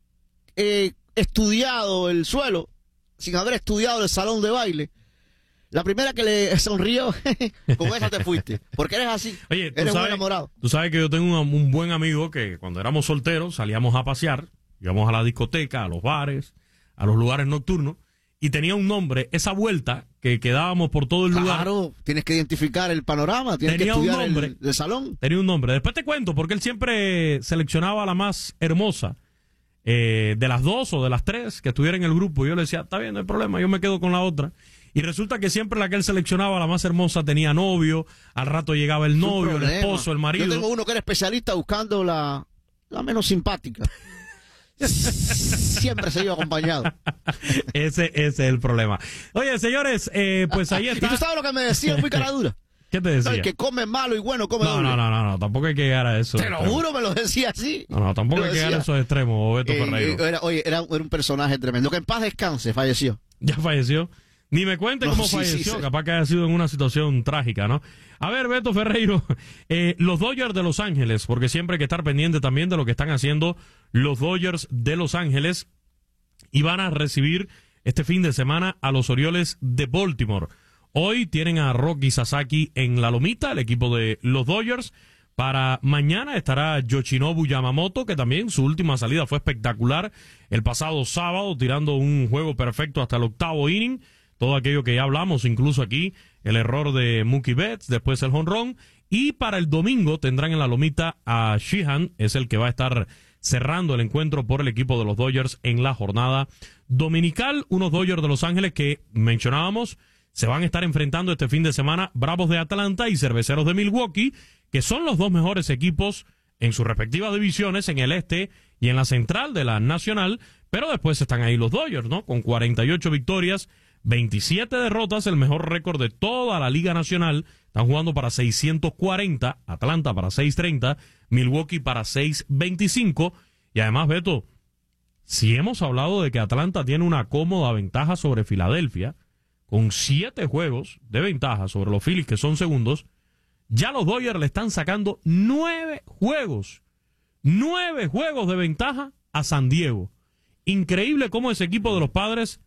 [SPEAKER 7] eh, estudiado el suelo, sin haber estudiado el salón de baile, la primera que le sonrió, con esa te fuiste. Porque eres así.
[SPEAKER 6] Oye, tú
[SPEAKER 7] eres
[SPEAKER 6] sabes,
[SPEAKER 7] un enamorado.
[SPEAKER 6] Tú sabes que yo tengo un, un buen amigo que cuando éramos solteros salíamos a pasear, íbamos a la discoteca, a los bares, a los lugares nocturnos, y tenía un nombre, esa vuelta que quedábamos por todo el lugar.
[SPEAKER 7] Claro, tienes que identificar el panorama, tienes
[SPEAKER 6] tenía
[SPEAKER 7] que estudiar
[SPEAKER 6] un nombre,
[SPEAKER 7] el, el salón.
[SPEAKER 6] Tenía un nombre. Después te cuento, porque él siempre seleccionaba a la más hermosa eh, de las dos o de las tres que estuviera en el grupo. Yo le decía, está bien, no hay problema, yo me quedo con la otra. Y resulta que siempre la que él seleccionaba, la más hermosa, tenía novio. Al rato llegaba el novio, el esposo, el marido.
[SPEAKER 7] Yo tengo uno que era especialista buscando la, la menos simpática. Siempre se iba acompañado.
[SPEAKER 6] Ese, ese es el problema. Oye, señores, eh, pues ahí está.
[SPEAKER 7] ¿Y tú sabes lo que me decía muy cara dura?
[SPEAKER 6] ¿Qué te decía?
[SPEAKER 7] El que come malo y bueno come
[SPEAKER 6] no,
[SPEAKER 7] doble.
[SPEAKER 6] No, no, no, no, tampoco hay que llegar a eso.
[SPEAKER 7] Te lo
[SPEAKER 6] extremo.
[SPEAKER 7] juro, me lo decía así.
[SPEAKER 6] No, no, tampoco hay que llegar a esos extremos, Beto
[SPEAKER 7] eh,
[SPEAKER 6] Ferreiro.
[SPEAKER 7] Era, oye, era, era un personaje tremendo. Que en paz descanse, falleció.
[SPEAKER 6] Ya falleció. Ni me cuente
[SPEAKER 7] No,
[SPEAKER 6] cómo
[SPEAKER 7] sí,
[SPEAKER 6] falleció,
[SPEAKER 7] sí, sí.
[SPEAKER 6] capaz que haya sido en una situación trágica, ¿no? A ver, Beto Ferreiro, eh, los Dodgers de Los Ángeles, porque siempre hay que estar pendiente también de lo que están haciendo los Dodgers de Los Ángeles, y van a recibir este fin de semana a los Orioles de Baltimore. Hoy tienen a Rocky Sasaki en la lomita, el equipo de los Dodgers. Para mañana estará Yoshinobu Yamamoto, que también su última salida fue espectacular el pasado sábado, tirando un juego perfecto hasta el octavo inning. Todo aquello que ya hablamos, incluso aquí, el error de Mookie Betts, después el jonrón. Y para el domingo tendrán en la lomita a Sheehan, es el que va a estar cerrando el encuentro por el equipo de los Dodgers en la jornada dominical. Unos Dodgers de Los Ángeles que mencionábamos se van a estar enfrentando este fin de semana Bravos de Atlanta y Cerveceros de Milwaukee, que son los dos mejores equipos en sus respectivas divisiones, en el este y en la central de la Nacional, pero después están ahí los Dodgers, ¿no? Con cuarenta y ocho victorias, veintisiete derrotas, el mejor récord de toda la Liga Nacional. Están jugando para seiscientos cuarenta, Atlanta para seiscientos treinta, Milwaukee para seiscientos veinticinco, y además, Beto, si hemos hablado de que Atlanta tiene una cómoda ventaja sobre Filadelfia, con siete juegos de ventaja sobre los Phillies, que son segundos, ya los Dodgers le están sacando nueve juegos, nueve juegos de ventaja a San Diego. Increíble cómo ese equipo de los Padres,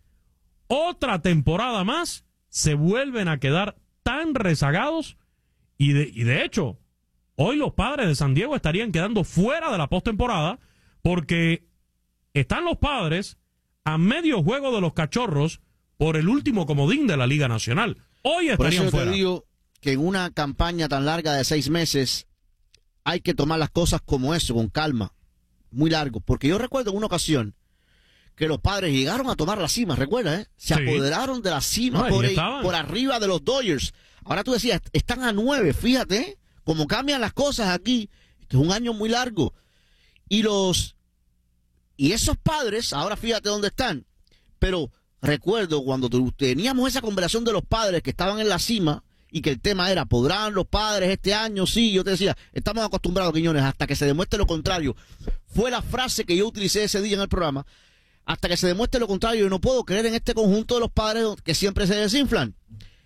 [SPEAKER 6] otra temporada más, se vuelven a quedar tan rezagados, y de, y de hecho, hoy los Padres de San Diego estarían quedando fuera de la postemporada, porque están los Padres a medio juego de los Cachorros por el último comodín de la Liga Nacional. Hoy estarían
[SPEAKER 7] Por eso yo
[SPEAKER 6] fuera.
[SPEAKER 7] te digo que en una campaña tan larga de seis meses hay que tomar las cosas como eso, con calma, muy largo. Porque yo recuerdo en una ocasión que los Padres llegaron a tomar la cima, ¿recuerdas? Eh? Se
[SPEAKER 6] Sí.
[SPEAKER 7] apoderaron de la cima
[SPEAKER 6] No, ahí
[SPEAKER 7] por, ahí,
[SPEAKER 6] estaban.
[SPEAKER 7] por arriba de los Dodgers. Ahora tú decías, están a nueve, fíjate, ¿eh? Cómo cambian las cosas aquí. Este es un año muy largo. Y los y esos Padres, ahora fíjate dónde están. Pero recuerdo cuando tu- teníamos esa conversación de los Padres que estaban en la cima y que el tema era, ¿podrán los Padres este año? Sí, yo te decía, estamos acostumbrados, Quiñones, hasta que se demuestre lo contrario. Fue la frase que yo utilicé ese día en el programa. Hasta que se demuestre lo contrario, yo no puedo creer en este conjunto de los Padres que siempre se desinflan.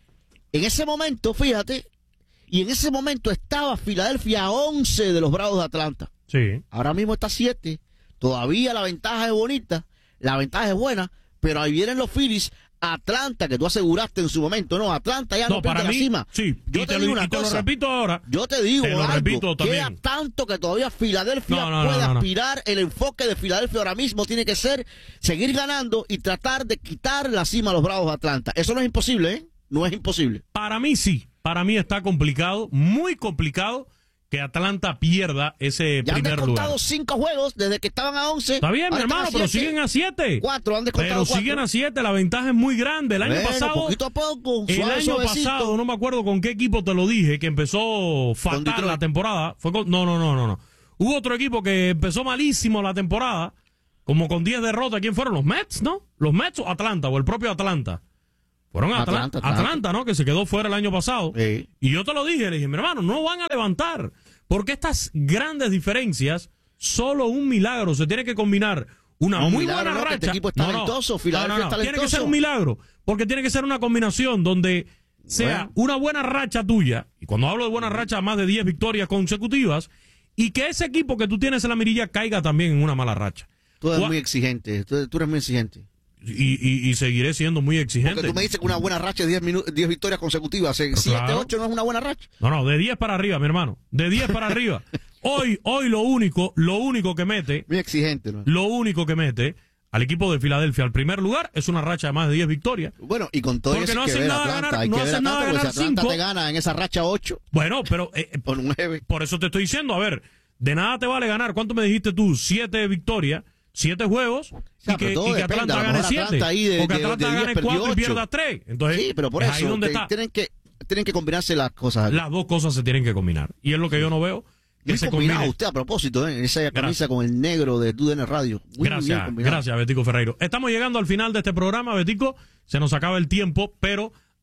[SPEAKER 7] En ese momento, fíjate, y en ese momento estaba Filadelfia a once de los Bravos de Atlanta.
[SPEAKER 6] Sí.
[SPEAKER 7] Ahora mismo está siete. Todavía la ventaja es bonita, la ventaja es buena, pero ahí vienen los Phillies. Atlanta, que tú aseguraste en su momento, no, Atlanta ya no,
[SPEAKER 6] No,
[SPEAKER 7] pierde
[SPEAKER 6] para
[SPEAKER 7] la
[SPEAKER 6] mí,
[SPEAKER 7] cima.
[SPEAKER 6] sí,
[SPEAKER 7] Yo
[SPEAKER 6] y
[SPEAKER 7] te,
[SPEAKER 6] te,
[SPEAKER 7] digo
[SPEAKER 6] lo,
[SPEAKER 7] una
[SPEAKER 6] y te lo
[SPEAKER 7] cosa,
[SPEAKER 6] repito ahora.
[SPEAKER 7] yo te digo
[SPEAKER 6] Te lo
[SPEAKER 7] algo,
[SPEAKER 6] repito
[SPEAKER 7] queda
[SPEAKER 6] también.
[SPEAKER 7] tanto que todavía Filadelfia
[SPEAKER 6] No, no, no,
[SPEAKER 7] puede
[SPEAKER 6] no, no.
[SPEAKER 7] aspirar. El enfoque de Filadelfia ahora mismo tiene que ser seguir ganando y tratar de quitar la cima a los Bravos de Atlanta. Eso no es imposible, ¿eh? No es imposible.
[SPEAKER 6] Para mí sí, para mí está complicado, muy complicado que Atlanta pierda ese
[SPEAKER 7] Ya han
[SPEAKER 6] primer
[SPEAKER 7] descontado
[SPEAKER 6] lugar.
[SPEAKER 7] cinco juegos desde que estaban a once.
[SPEAKER 6] Está bien, mi
[SPEAKER 7] Ahora están
[SPEAKER 6] hermano,
[SPEAKER 7] a
[SPEAKER 6] pero
[SPEAKER 7] siete.
[SPEAKER 6] siguen a siete.
[SPEAKER 7] Cuatro, han descontado
[SPEAKER 6] Pero
[SPEAKER 7] cuatro.
[SPEAKER 6] siguen a siete, la ventaja es muy grande. El año
[SPEAKER 7] Bueno,
[SPEAKER 6] pasado,
[SPEAKER 7] poquito a poco,
[SPEAKER 6] el
[SPEAKER 7] suave,
[SPEAKER 6] año
[SPEAKER 7] suavecito.
[SPEAKER 6] pasado, no me acuerdo con qué equipo te lo dije, que empezó fatal
[SPEAKER 7] Detroit.
[SPEAKER 6] la temporada. Fue con- no, no, no, no, no. Hubo otro equipo que empezó malísimo la temporada, como con diez derrotas. ¿Quién fueron? Los Mets, ¿no? Los Mets o Atlanta, o el propio Atlanta. Fueron a Atlanta,
[SPEAKER 7] Atlanta, Atlanta.
[SPEAKER 6] Atlanta, ¿no? Que se quedó fuera el año pasado.
[SPEAKER 7] Sí.
[SPEAKER 6] Y yo te lo dije, le dije, mi hermano, no van a levantar. Porque estas grandes diferencias, solo un milagro se tiene que combinar. Una
[SPEAKER 7] No, un
[SPEAKER 6] muy
[SPEAKER 7] milagro
[SPEAKER 6] buena
[SPEAKER 7] no, que
[SPEAKER 6] racha.
[SPEAKER 7] este equipo es
[SPEAKER 6] No, no.
[SPEAKER 7] talentoso, Filadelfia
[SPEAKER 6] No, no, no.
[SPEAKER 7] es
[SPEAKER 6] Tiene que
[SPEAKER 7] talentoso.
[SPEAKER 6] ser un milagro. Porque tiene que ser una combinación donde sea
[SPEAKER 7] Bueno.
[SPEAKER 6] una buena racha tuya. Y cuando hablo de buena racha, más de diez victorias consecutivas. Y que ese equipo que tú tienes en la mirilla caiga también en una mala racha.
[SPEAKER 7] Tú eres
[SPEAKER 6] Gua-
[SPEAKER 7] muy exigente, tú, tú eres muy exigente.
[SPEAKER 6] Y, y, y seguiré siendo muy exigente.
[SPEAKER 7] Porque tú me dices que una buena racha es diez minu- diez victorias consecutivas. siete,
[SPEAKER 6] claro.
[SPEAKER 7] ocho no es una buena racha.
[SPEAKER 6] No, no, de diez para arriba, mi hermano. De diez para arriba. Hoy, hoy lo único, lo único que mete,
[SPEAKER 7] Muy exigente, ¿no?
[SPEAKER 6] lo único que mete al equipo de Filadelfia al primer lugar es una racha de más de diez victorias.
[SPEAKER 7] Bueno, y con todo
[SPEAKER 6] Porque
[SPEAKER 7] eso
[SPEAKER 6] no
[SPEAKER 7] hay que
[SPEAKER 6] hacen
[SPEAKER 7] ver
[SPEAKER 6] nada
[SPEAKER 7] Atlanta,
[SPEAKER 6] ganar-
[SPEAKER 7] hay
[SPEAKER 6] no
[SPEAKER 7] que ver
[SPEAKER 6] hacen nada
[SPEAKER 7] Atlanta, porque
[SPEAKER 6] ganar
[SPEAKER 7] si Atlanta
[SPEAKER 6] cinco.
[SPEAKER 7] te gana en esa racha ocho
[SPEAKER 6] Bueno, pero eh, eh,
[SPEAKER 7] o nueve.
[SPEAKER 6] por eso te estoy diciendo, a ver, de nada te vale ganar. ¿Cuánto me dijiste tú? Siete victorias, siete juegos,
[SPEAKER 7] sea,
[SPEAKER 6] y que,
[SPEAKER 7] pero todo
[SPEAKER 6] y que
[SPEAKER 7] depende,
[SPEAKER 6] Atlanta
[SPEAKER 7] a lo
[SPEAKER 6] gane
[SPEAKER 7] mejor
[SPEAKER 6] siete.
[SPEAKER 7] Atlanta ahí de-
[SPEAKER 6] o que
[SPEAKER 7] de-
[SPEAKER 6] Atlanta
[SPEAKER 7] de diez
[SPEAKER 6] gane
[SPEAKER 7] perdió
[SPEAKER 6] cuatro y
[SPEAKER 7] ocho.
[SPEAKER 6] pierda tres. Entonces,
[SPEAKER 7] Sí, pero por
[SPEAKER 6] es
[SPEAKER 7] eso
[SPEAKER 6] ahí donde
[SPEAKER 7] te-
[SPEAKER 6] está.
[SPEAKER 7] tienen que tienen que combinarse las cosas.
[SPEAKER 6] Las dos cosas se tienen que combinar. Y es lo que yo no veo. Que
[SPEAKER 7] Muy
[SPEAKER 6] se
[SPEAKER 7] combinado
[SPEAKER 6] combine.
[SPEAKER 7] usted a propósito, ¿eh? Esa camisa
[SPEAKER 6] Gracias.
[SPEAKER 7] con el negro de T U D N Radio. Muy bien
[SPEAKER 6] Gracias,
[SPEAKER 7] combinado.
[SPEAKER 6] gracias, Betico Ferreiro. Estamos llegando al final de este programa, Betico. Se nos acaba el tiempo, pero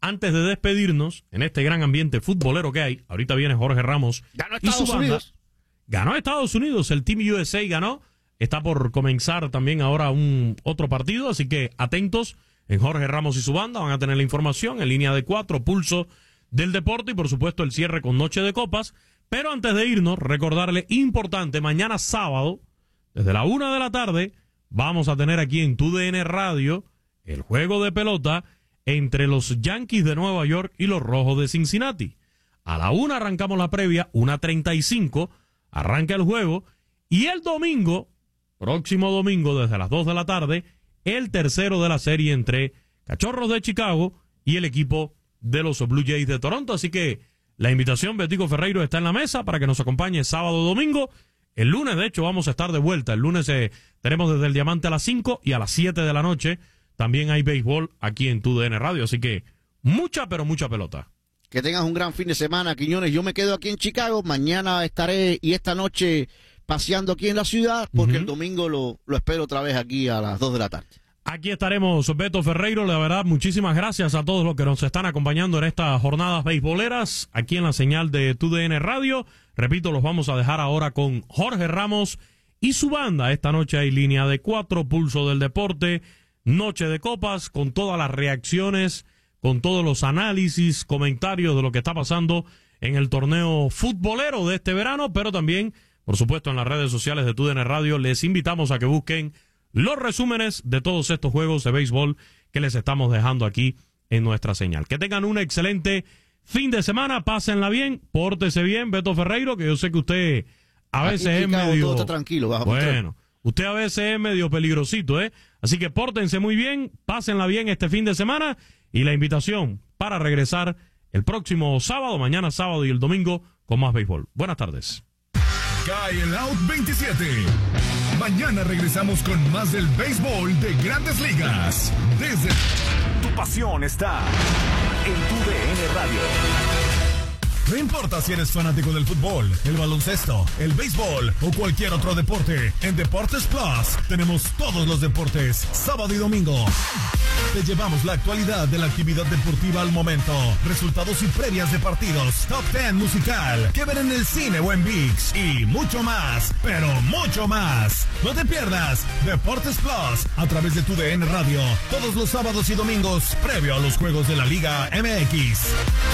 [SPEAKER 6] antes de despedirnos, en este gran ambiente futbolero que hay, ahorita viene Jorge Ramos.
[SPEAKER 7] Ganó
[SPEAKER 6] y
[SPEAKER 7] Estados
[SPEAKER 6] su banda.
[SPEAKER 7] Unidos.
[SPEAKER 6] Ganó Estados Unidos, el Team U S A ganó. Está por comenzar también ahora un otro partido, así que atentos en Jorge Ramos y su banda. Van a tener la información en línea de cuatro, pulso del deporte y por supuesto el cierre con Noche de Copas. Pero antes de irnos, recordarle, importante, mañana sábado, desde la una de la tarde, vamos a tener aquí en Tu D N Radio el juego de pelota entre los Yankees de Nueva York y los Rojos de Cincinnati. A la una arrancamos la previa, una treinta y cinco, arranca el juego, y el domingo, próximo domingo, desde las dos de la tarde, el tercero de la serie entre Cachorros de Chicago y el equipo de los Blue Jays de Toronto. Así que la invitación, Betico Ferreiro, está en la mesa para que nos acompañe sábado o domingo. El lunes, de hecho, vamos a estar de vuelta. El lunes eh, tenemos desde el Diamante a las cinco y a las siete de la noche también hay béisbol aquí en Tu D N Radio. Así que mucha, pero mucha pelota.
[SPEAKER 7] Que tengas un gran fin de semana, Quiñones. Yo me quedo aquí en Chicago. Mañana estaré y esta noche paseando aquí en la ciudad porque uh-huh. el domingo lo, lo espero otra vez aquí a las dos de la tarde.
[SPEAKER 6] Aquí estaremos, Beto Ferreiro. La verdad, muchísimas gracias a todos los que nos están acompañando en estas jornadas beisboleras aquí en la señal de Tu D N Radio. Repito, los vamos a dejar ahora con Jorge Ramos y su banda. Esta noche hay línea de cuatro, pulso del deporte, Noche de Copas, con todas las reacciones, con todos los análisis, comentarios de lo que está pasando en el torneo futbolero de este verano, pero también, por supuesto, en las redes sociales de Tu D N Radio. Les invitamos a que busquen los resúmenes de todos estos juegos de béisbol que les estamos dejando aquí en nuestra señal. Que tengan un excelente fin de semana, pásenla bien, pórtese bien, Beto Ferreiro, que yo sé que usted a veces es medio...
[SPEAKER 7] Todo está tranquilo, bajo
[SPEAKER 6] bueno, usted a veces es medio peligrosito, ¿eh? Así que pórtense muy bien, pásenla bien este fin de semana y la invitación para regresar el próximo sábado, mañana sábado y el domingo con más béisbol. Buenas tardes.
[SPEAKER 2] Cae el Out veintisiete. Mañana regresamos con más del béisbol de Grandes Ligas. Desde tu pasión está en Tu D N Radio. No importa si eres fanático del fútbol, el baloncesto, el béisbol o cualquier otro deporte, en Deportes Plus tenemos todos los deportes, sábado y domingo. Te llevamos la actualidad de la actividad deportiva al momento, resultados y previas de partidos, top diez musical, que ver en el cine o en ViX y mucho más, pero mucho más. No te pierdas Deportes Plus a través de Tu D N Radio, todos los sábados y domingos, previo a los juegos de la Liga M X.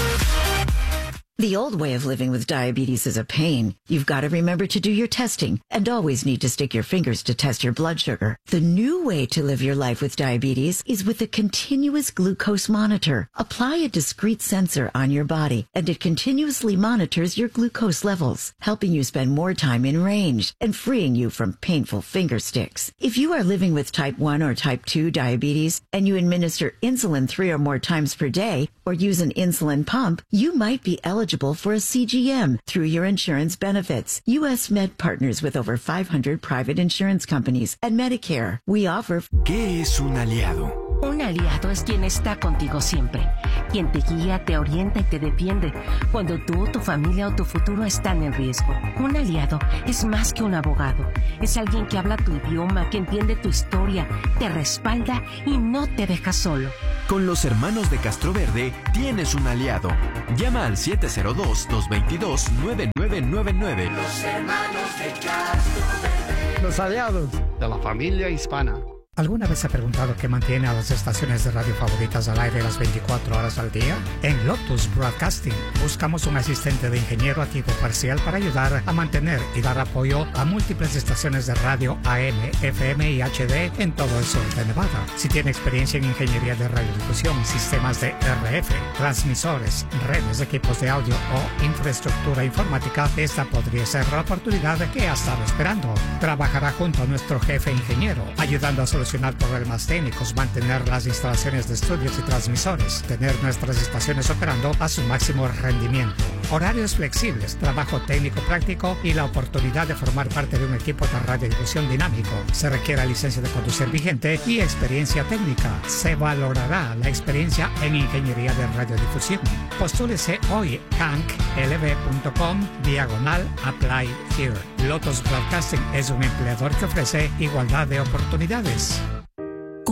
[SPEAKER 10] The old way of living with diabetes is a pain. You've got to remember to do your testing and always need to stick your fingers to test your blood sugar. The new way to live your life with diabetes is with a continuous glucose monitor. Apply a discrete sensor on your body and it continuously monitors your glucose levels, helping you spend more time in range and freeing you from painful finger sticks. If you are living with type one or type two diabetes and you administer insulin three or more times per day or use an insulin pump, you might be eligible for a C G M through your insurance benefits. U S Med partners with over five hundred private insurance companies and Medicare. We offer...
[SPEAKER 20] ¿Qué es un aliado?
[SPEAKER 21] Un aliado es quien está contigo siempre, quien te guía, te orienta y te defiende cuando tú, tu familia o tu futuro están en riesgo. Un aliado es más que un abogado, es alguien que habla tu idioma, que entiende tu historia, te respalda y no te deja solo.
[SPEAKER 20] Con los hermanos de Castroverde tienes un aliado. Llama al siete cero dos, dos dos dos, nueve nueve nueve nueve.
[SPEAKER 4] Los hermanos de Castroverde.
[SPEAKER 22] Los aliados de la familia hispana.
[SPEAKER 11] ¿Alguna vez se ha preguntado qué mantiene a las estaciones de radio favoritas al aire las veinticuatro horas al día? En Lotus Broadcasting buscamos un asistente de ingeniero a tiempo parcial para ayudar a mantener y dar apoyo a múltiples estaciones de radio A M, F M y H D en todo el sur de Nevada. Si tiene experiencia en ingeniería de radiodifusión, sistemas de R F, transmisores, redes, equipos de audio o infraestructura informática, esta podría ser la oportunidad que ha estado esperando. Trabajará junto a nuestro jefe ingeniero, ayudando a solucionar problemas técnicos, mantener las instalaciones de estudios y transmisores, tener nuestras estaciones operando a su máximo rendimiento. Horarios flexibles, trabajo técnico práctico y la oportunidad de formar parte de un equipo de radiodifusión dinámico. Se requiere licencia de conducir vigente y experiencia técnica. Se valorará la experiencia en ingeniería de radiodifusión. Postúlese hoy hank l b punto com diagonal apply here. Lotus Broadcasting es un empleador que ofrece igualdad de oportunidades.
[SPEAKER 13] Con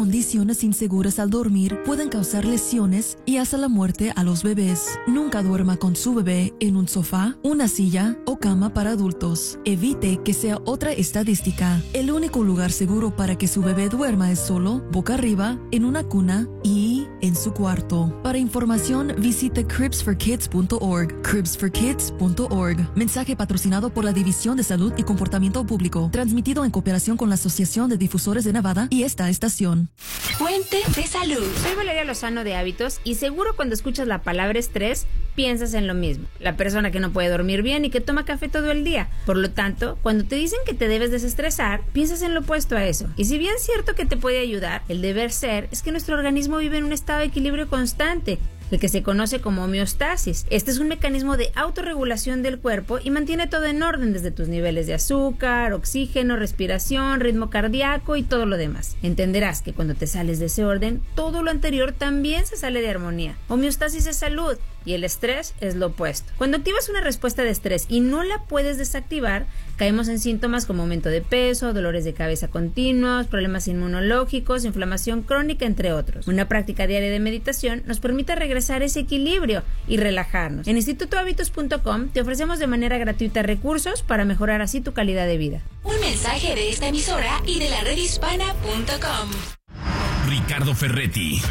[SPEAKER 5] condiciones inseguras al dormir pueden causar lesiones y hasta la muerte a los bebés. Nunca duerma con su bebé en un sofá, una silla o cama para adultos. Evite que sea otra estadística. El único lugar seguro para que su bebé duerma es solo, boca arriba, en una cuna y en su cuarto. Para información, visite cribs for kids punto org. cribs for kids punto org. Mensaje patrocinado por la División de Salud y Comportamiento Público. Transmitido en cooperación con la Asociación de Difusores de Nevada y esta estación.
[SPEAKER 12] Fuente de salud. Soy Valeria Lozano de Hábitos y seguro cuando escuchas la palabra estrés, piensas en lo mismo. La persona que no puede dormir bien y que toma café todo el día. Por lo tanto, cuando te dicen que te debes desestresar, piensas en lo opuesto a eso. Y si bien es cierto que te puede ayudar, el deber ser es que nuestro organismo vive en un estado de equilibrio constante, el que se conoce como homeostasis. Este es un mecanismo de autorregulación del cuerpo y mantiene todo en orden, desde tus niveles de azúcar, oxígeno, respiración, ritmo cardíaco y todo lo demás. Entenderás que cuando te sales de ese orden, todo lo anterior también se sale de armonía. Homeostasis es salud y el estrés es lo opuesto. Cuando activas una respuesta de estrés y no la puedes desactivar, caemos en síntomas como aumento de peso, dolores de cabeza continuos, problemas inmunológicos, inflamación crónica, entre otros. Una práctica diaria de meditación nos permite regresar a ese equilibrio y relajarnos. En instituto hábitos punto com te ofrecemos de manera gratuita recursos para mejorar así tu calidad de vida.
[SPEAKER 13] Un mensaje de esta emisora y de la red hispana punto com.
[SPEAKER 14] Ricardo Ferretti,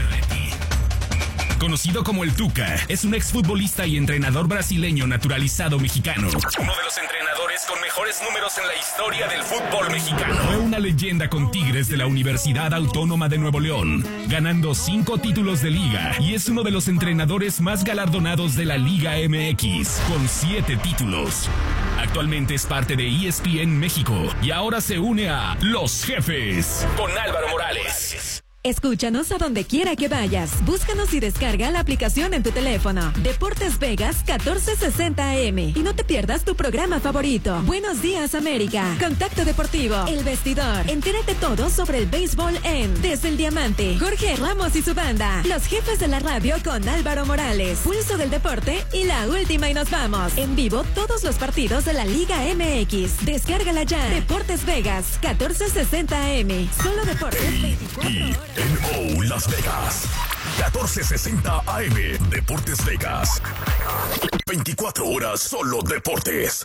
[SPEAKER 14] conocido como el Tuca, es un exfutbolista y entrenador brasileño naturalizado mexicano. Uno de los entrenadores con mejores números en la historia del fútbol mexicano. Fue una leyenda con Tigres de la Universidad Autónoma de Nuevo León, ganando cinco títulos de liga, y es uno de los entrenadores más galardonados de la Liga M X, con siete títulos. Actualmente es parte de E S P N México y ahora se une a Los Jefes con Álvaro Morales.
[SPEAKER 24] Escúchanos a donde quiera que vayas. Búscanos y descarga la aplicación en tu teléfono. Deportes Vegas catorce sesenta A M. Y no te pierdas tu programa favorito. Buenos días, América. Contacto Deportivo. El Vestidor. Entérate todo sobre el béisbol en Desde el Diamante. Jorge Ramos y su banda. Los Jefes de la Radio con Álvaro Morales. Pulso del Deporte y la última y nos vamos. En vivo todos los partidos de la Liga M X. Descárgala ya. Deportes Vegas catorce sesenta A M. Solo deportes veinticuatro horas.
[SPEAKER 2] N O Las Vegas, catorce sesenta A M, Deportes Vegas. veinticuatro horas solo deportes.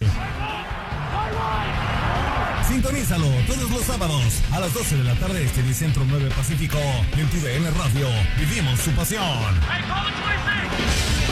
[SPEAKER 2] Sintonízalo todos los sábados a las doce de la tarde este y Centro nueve Pacífico en tu D N Radio. Vivimos su pasión.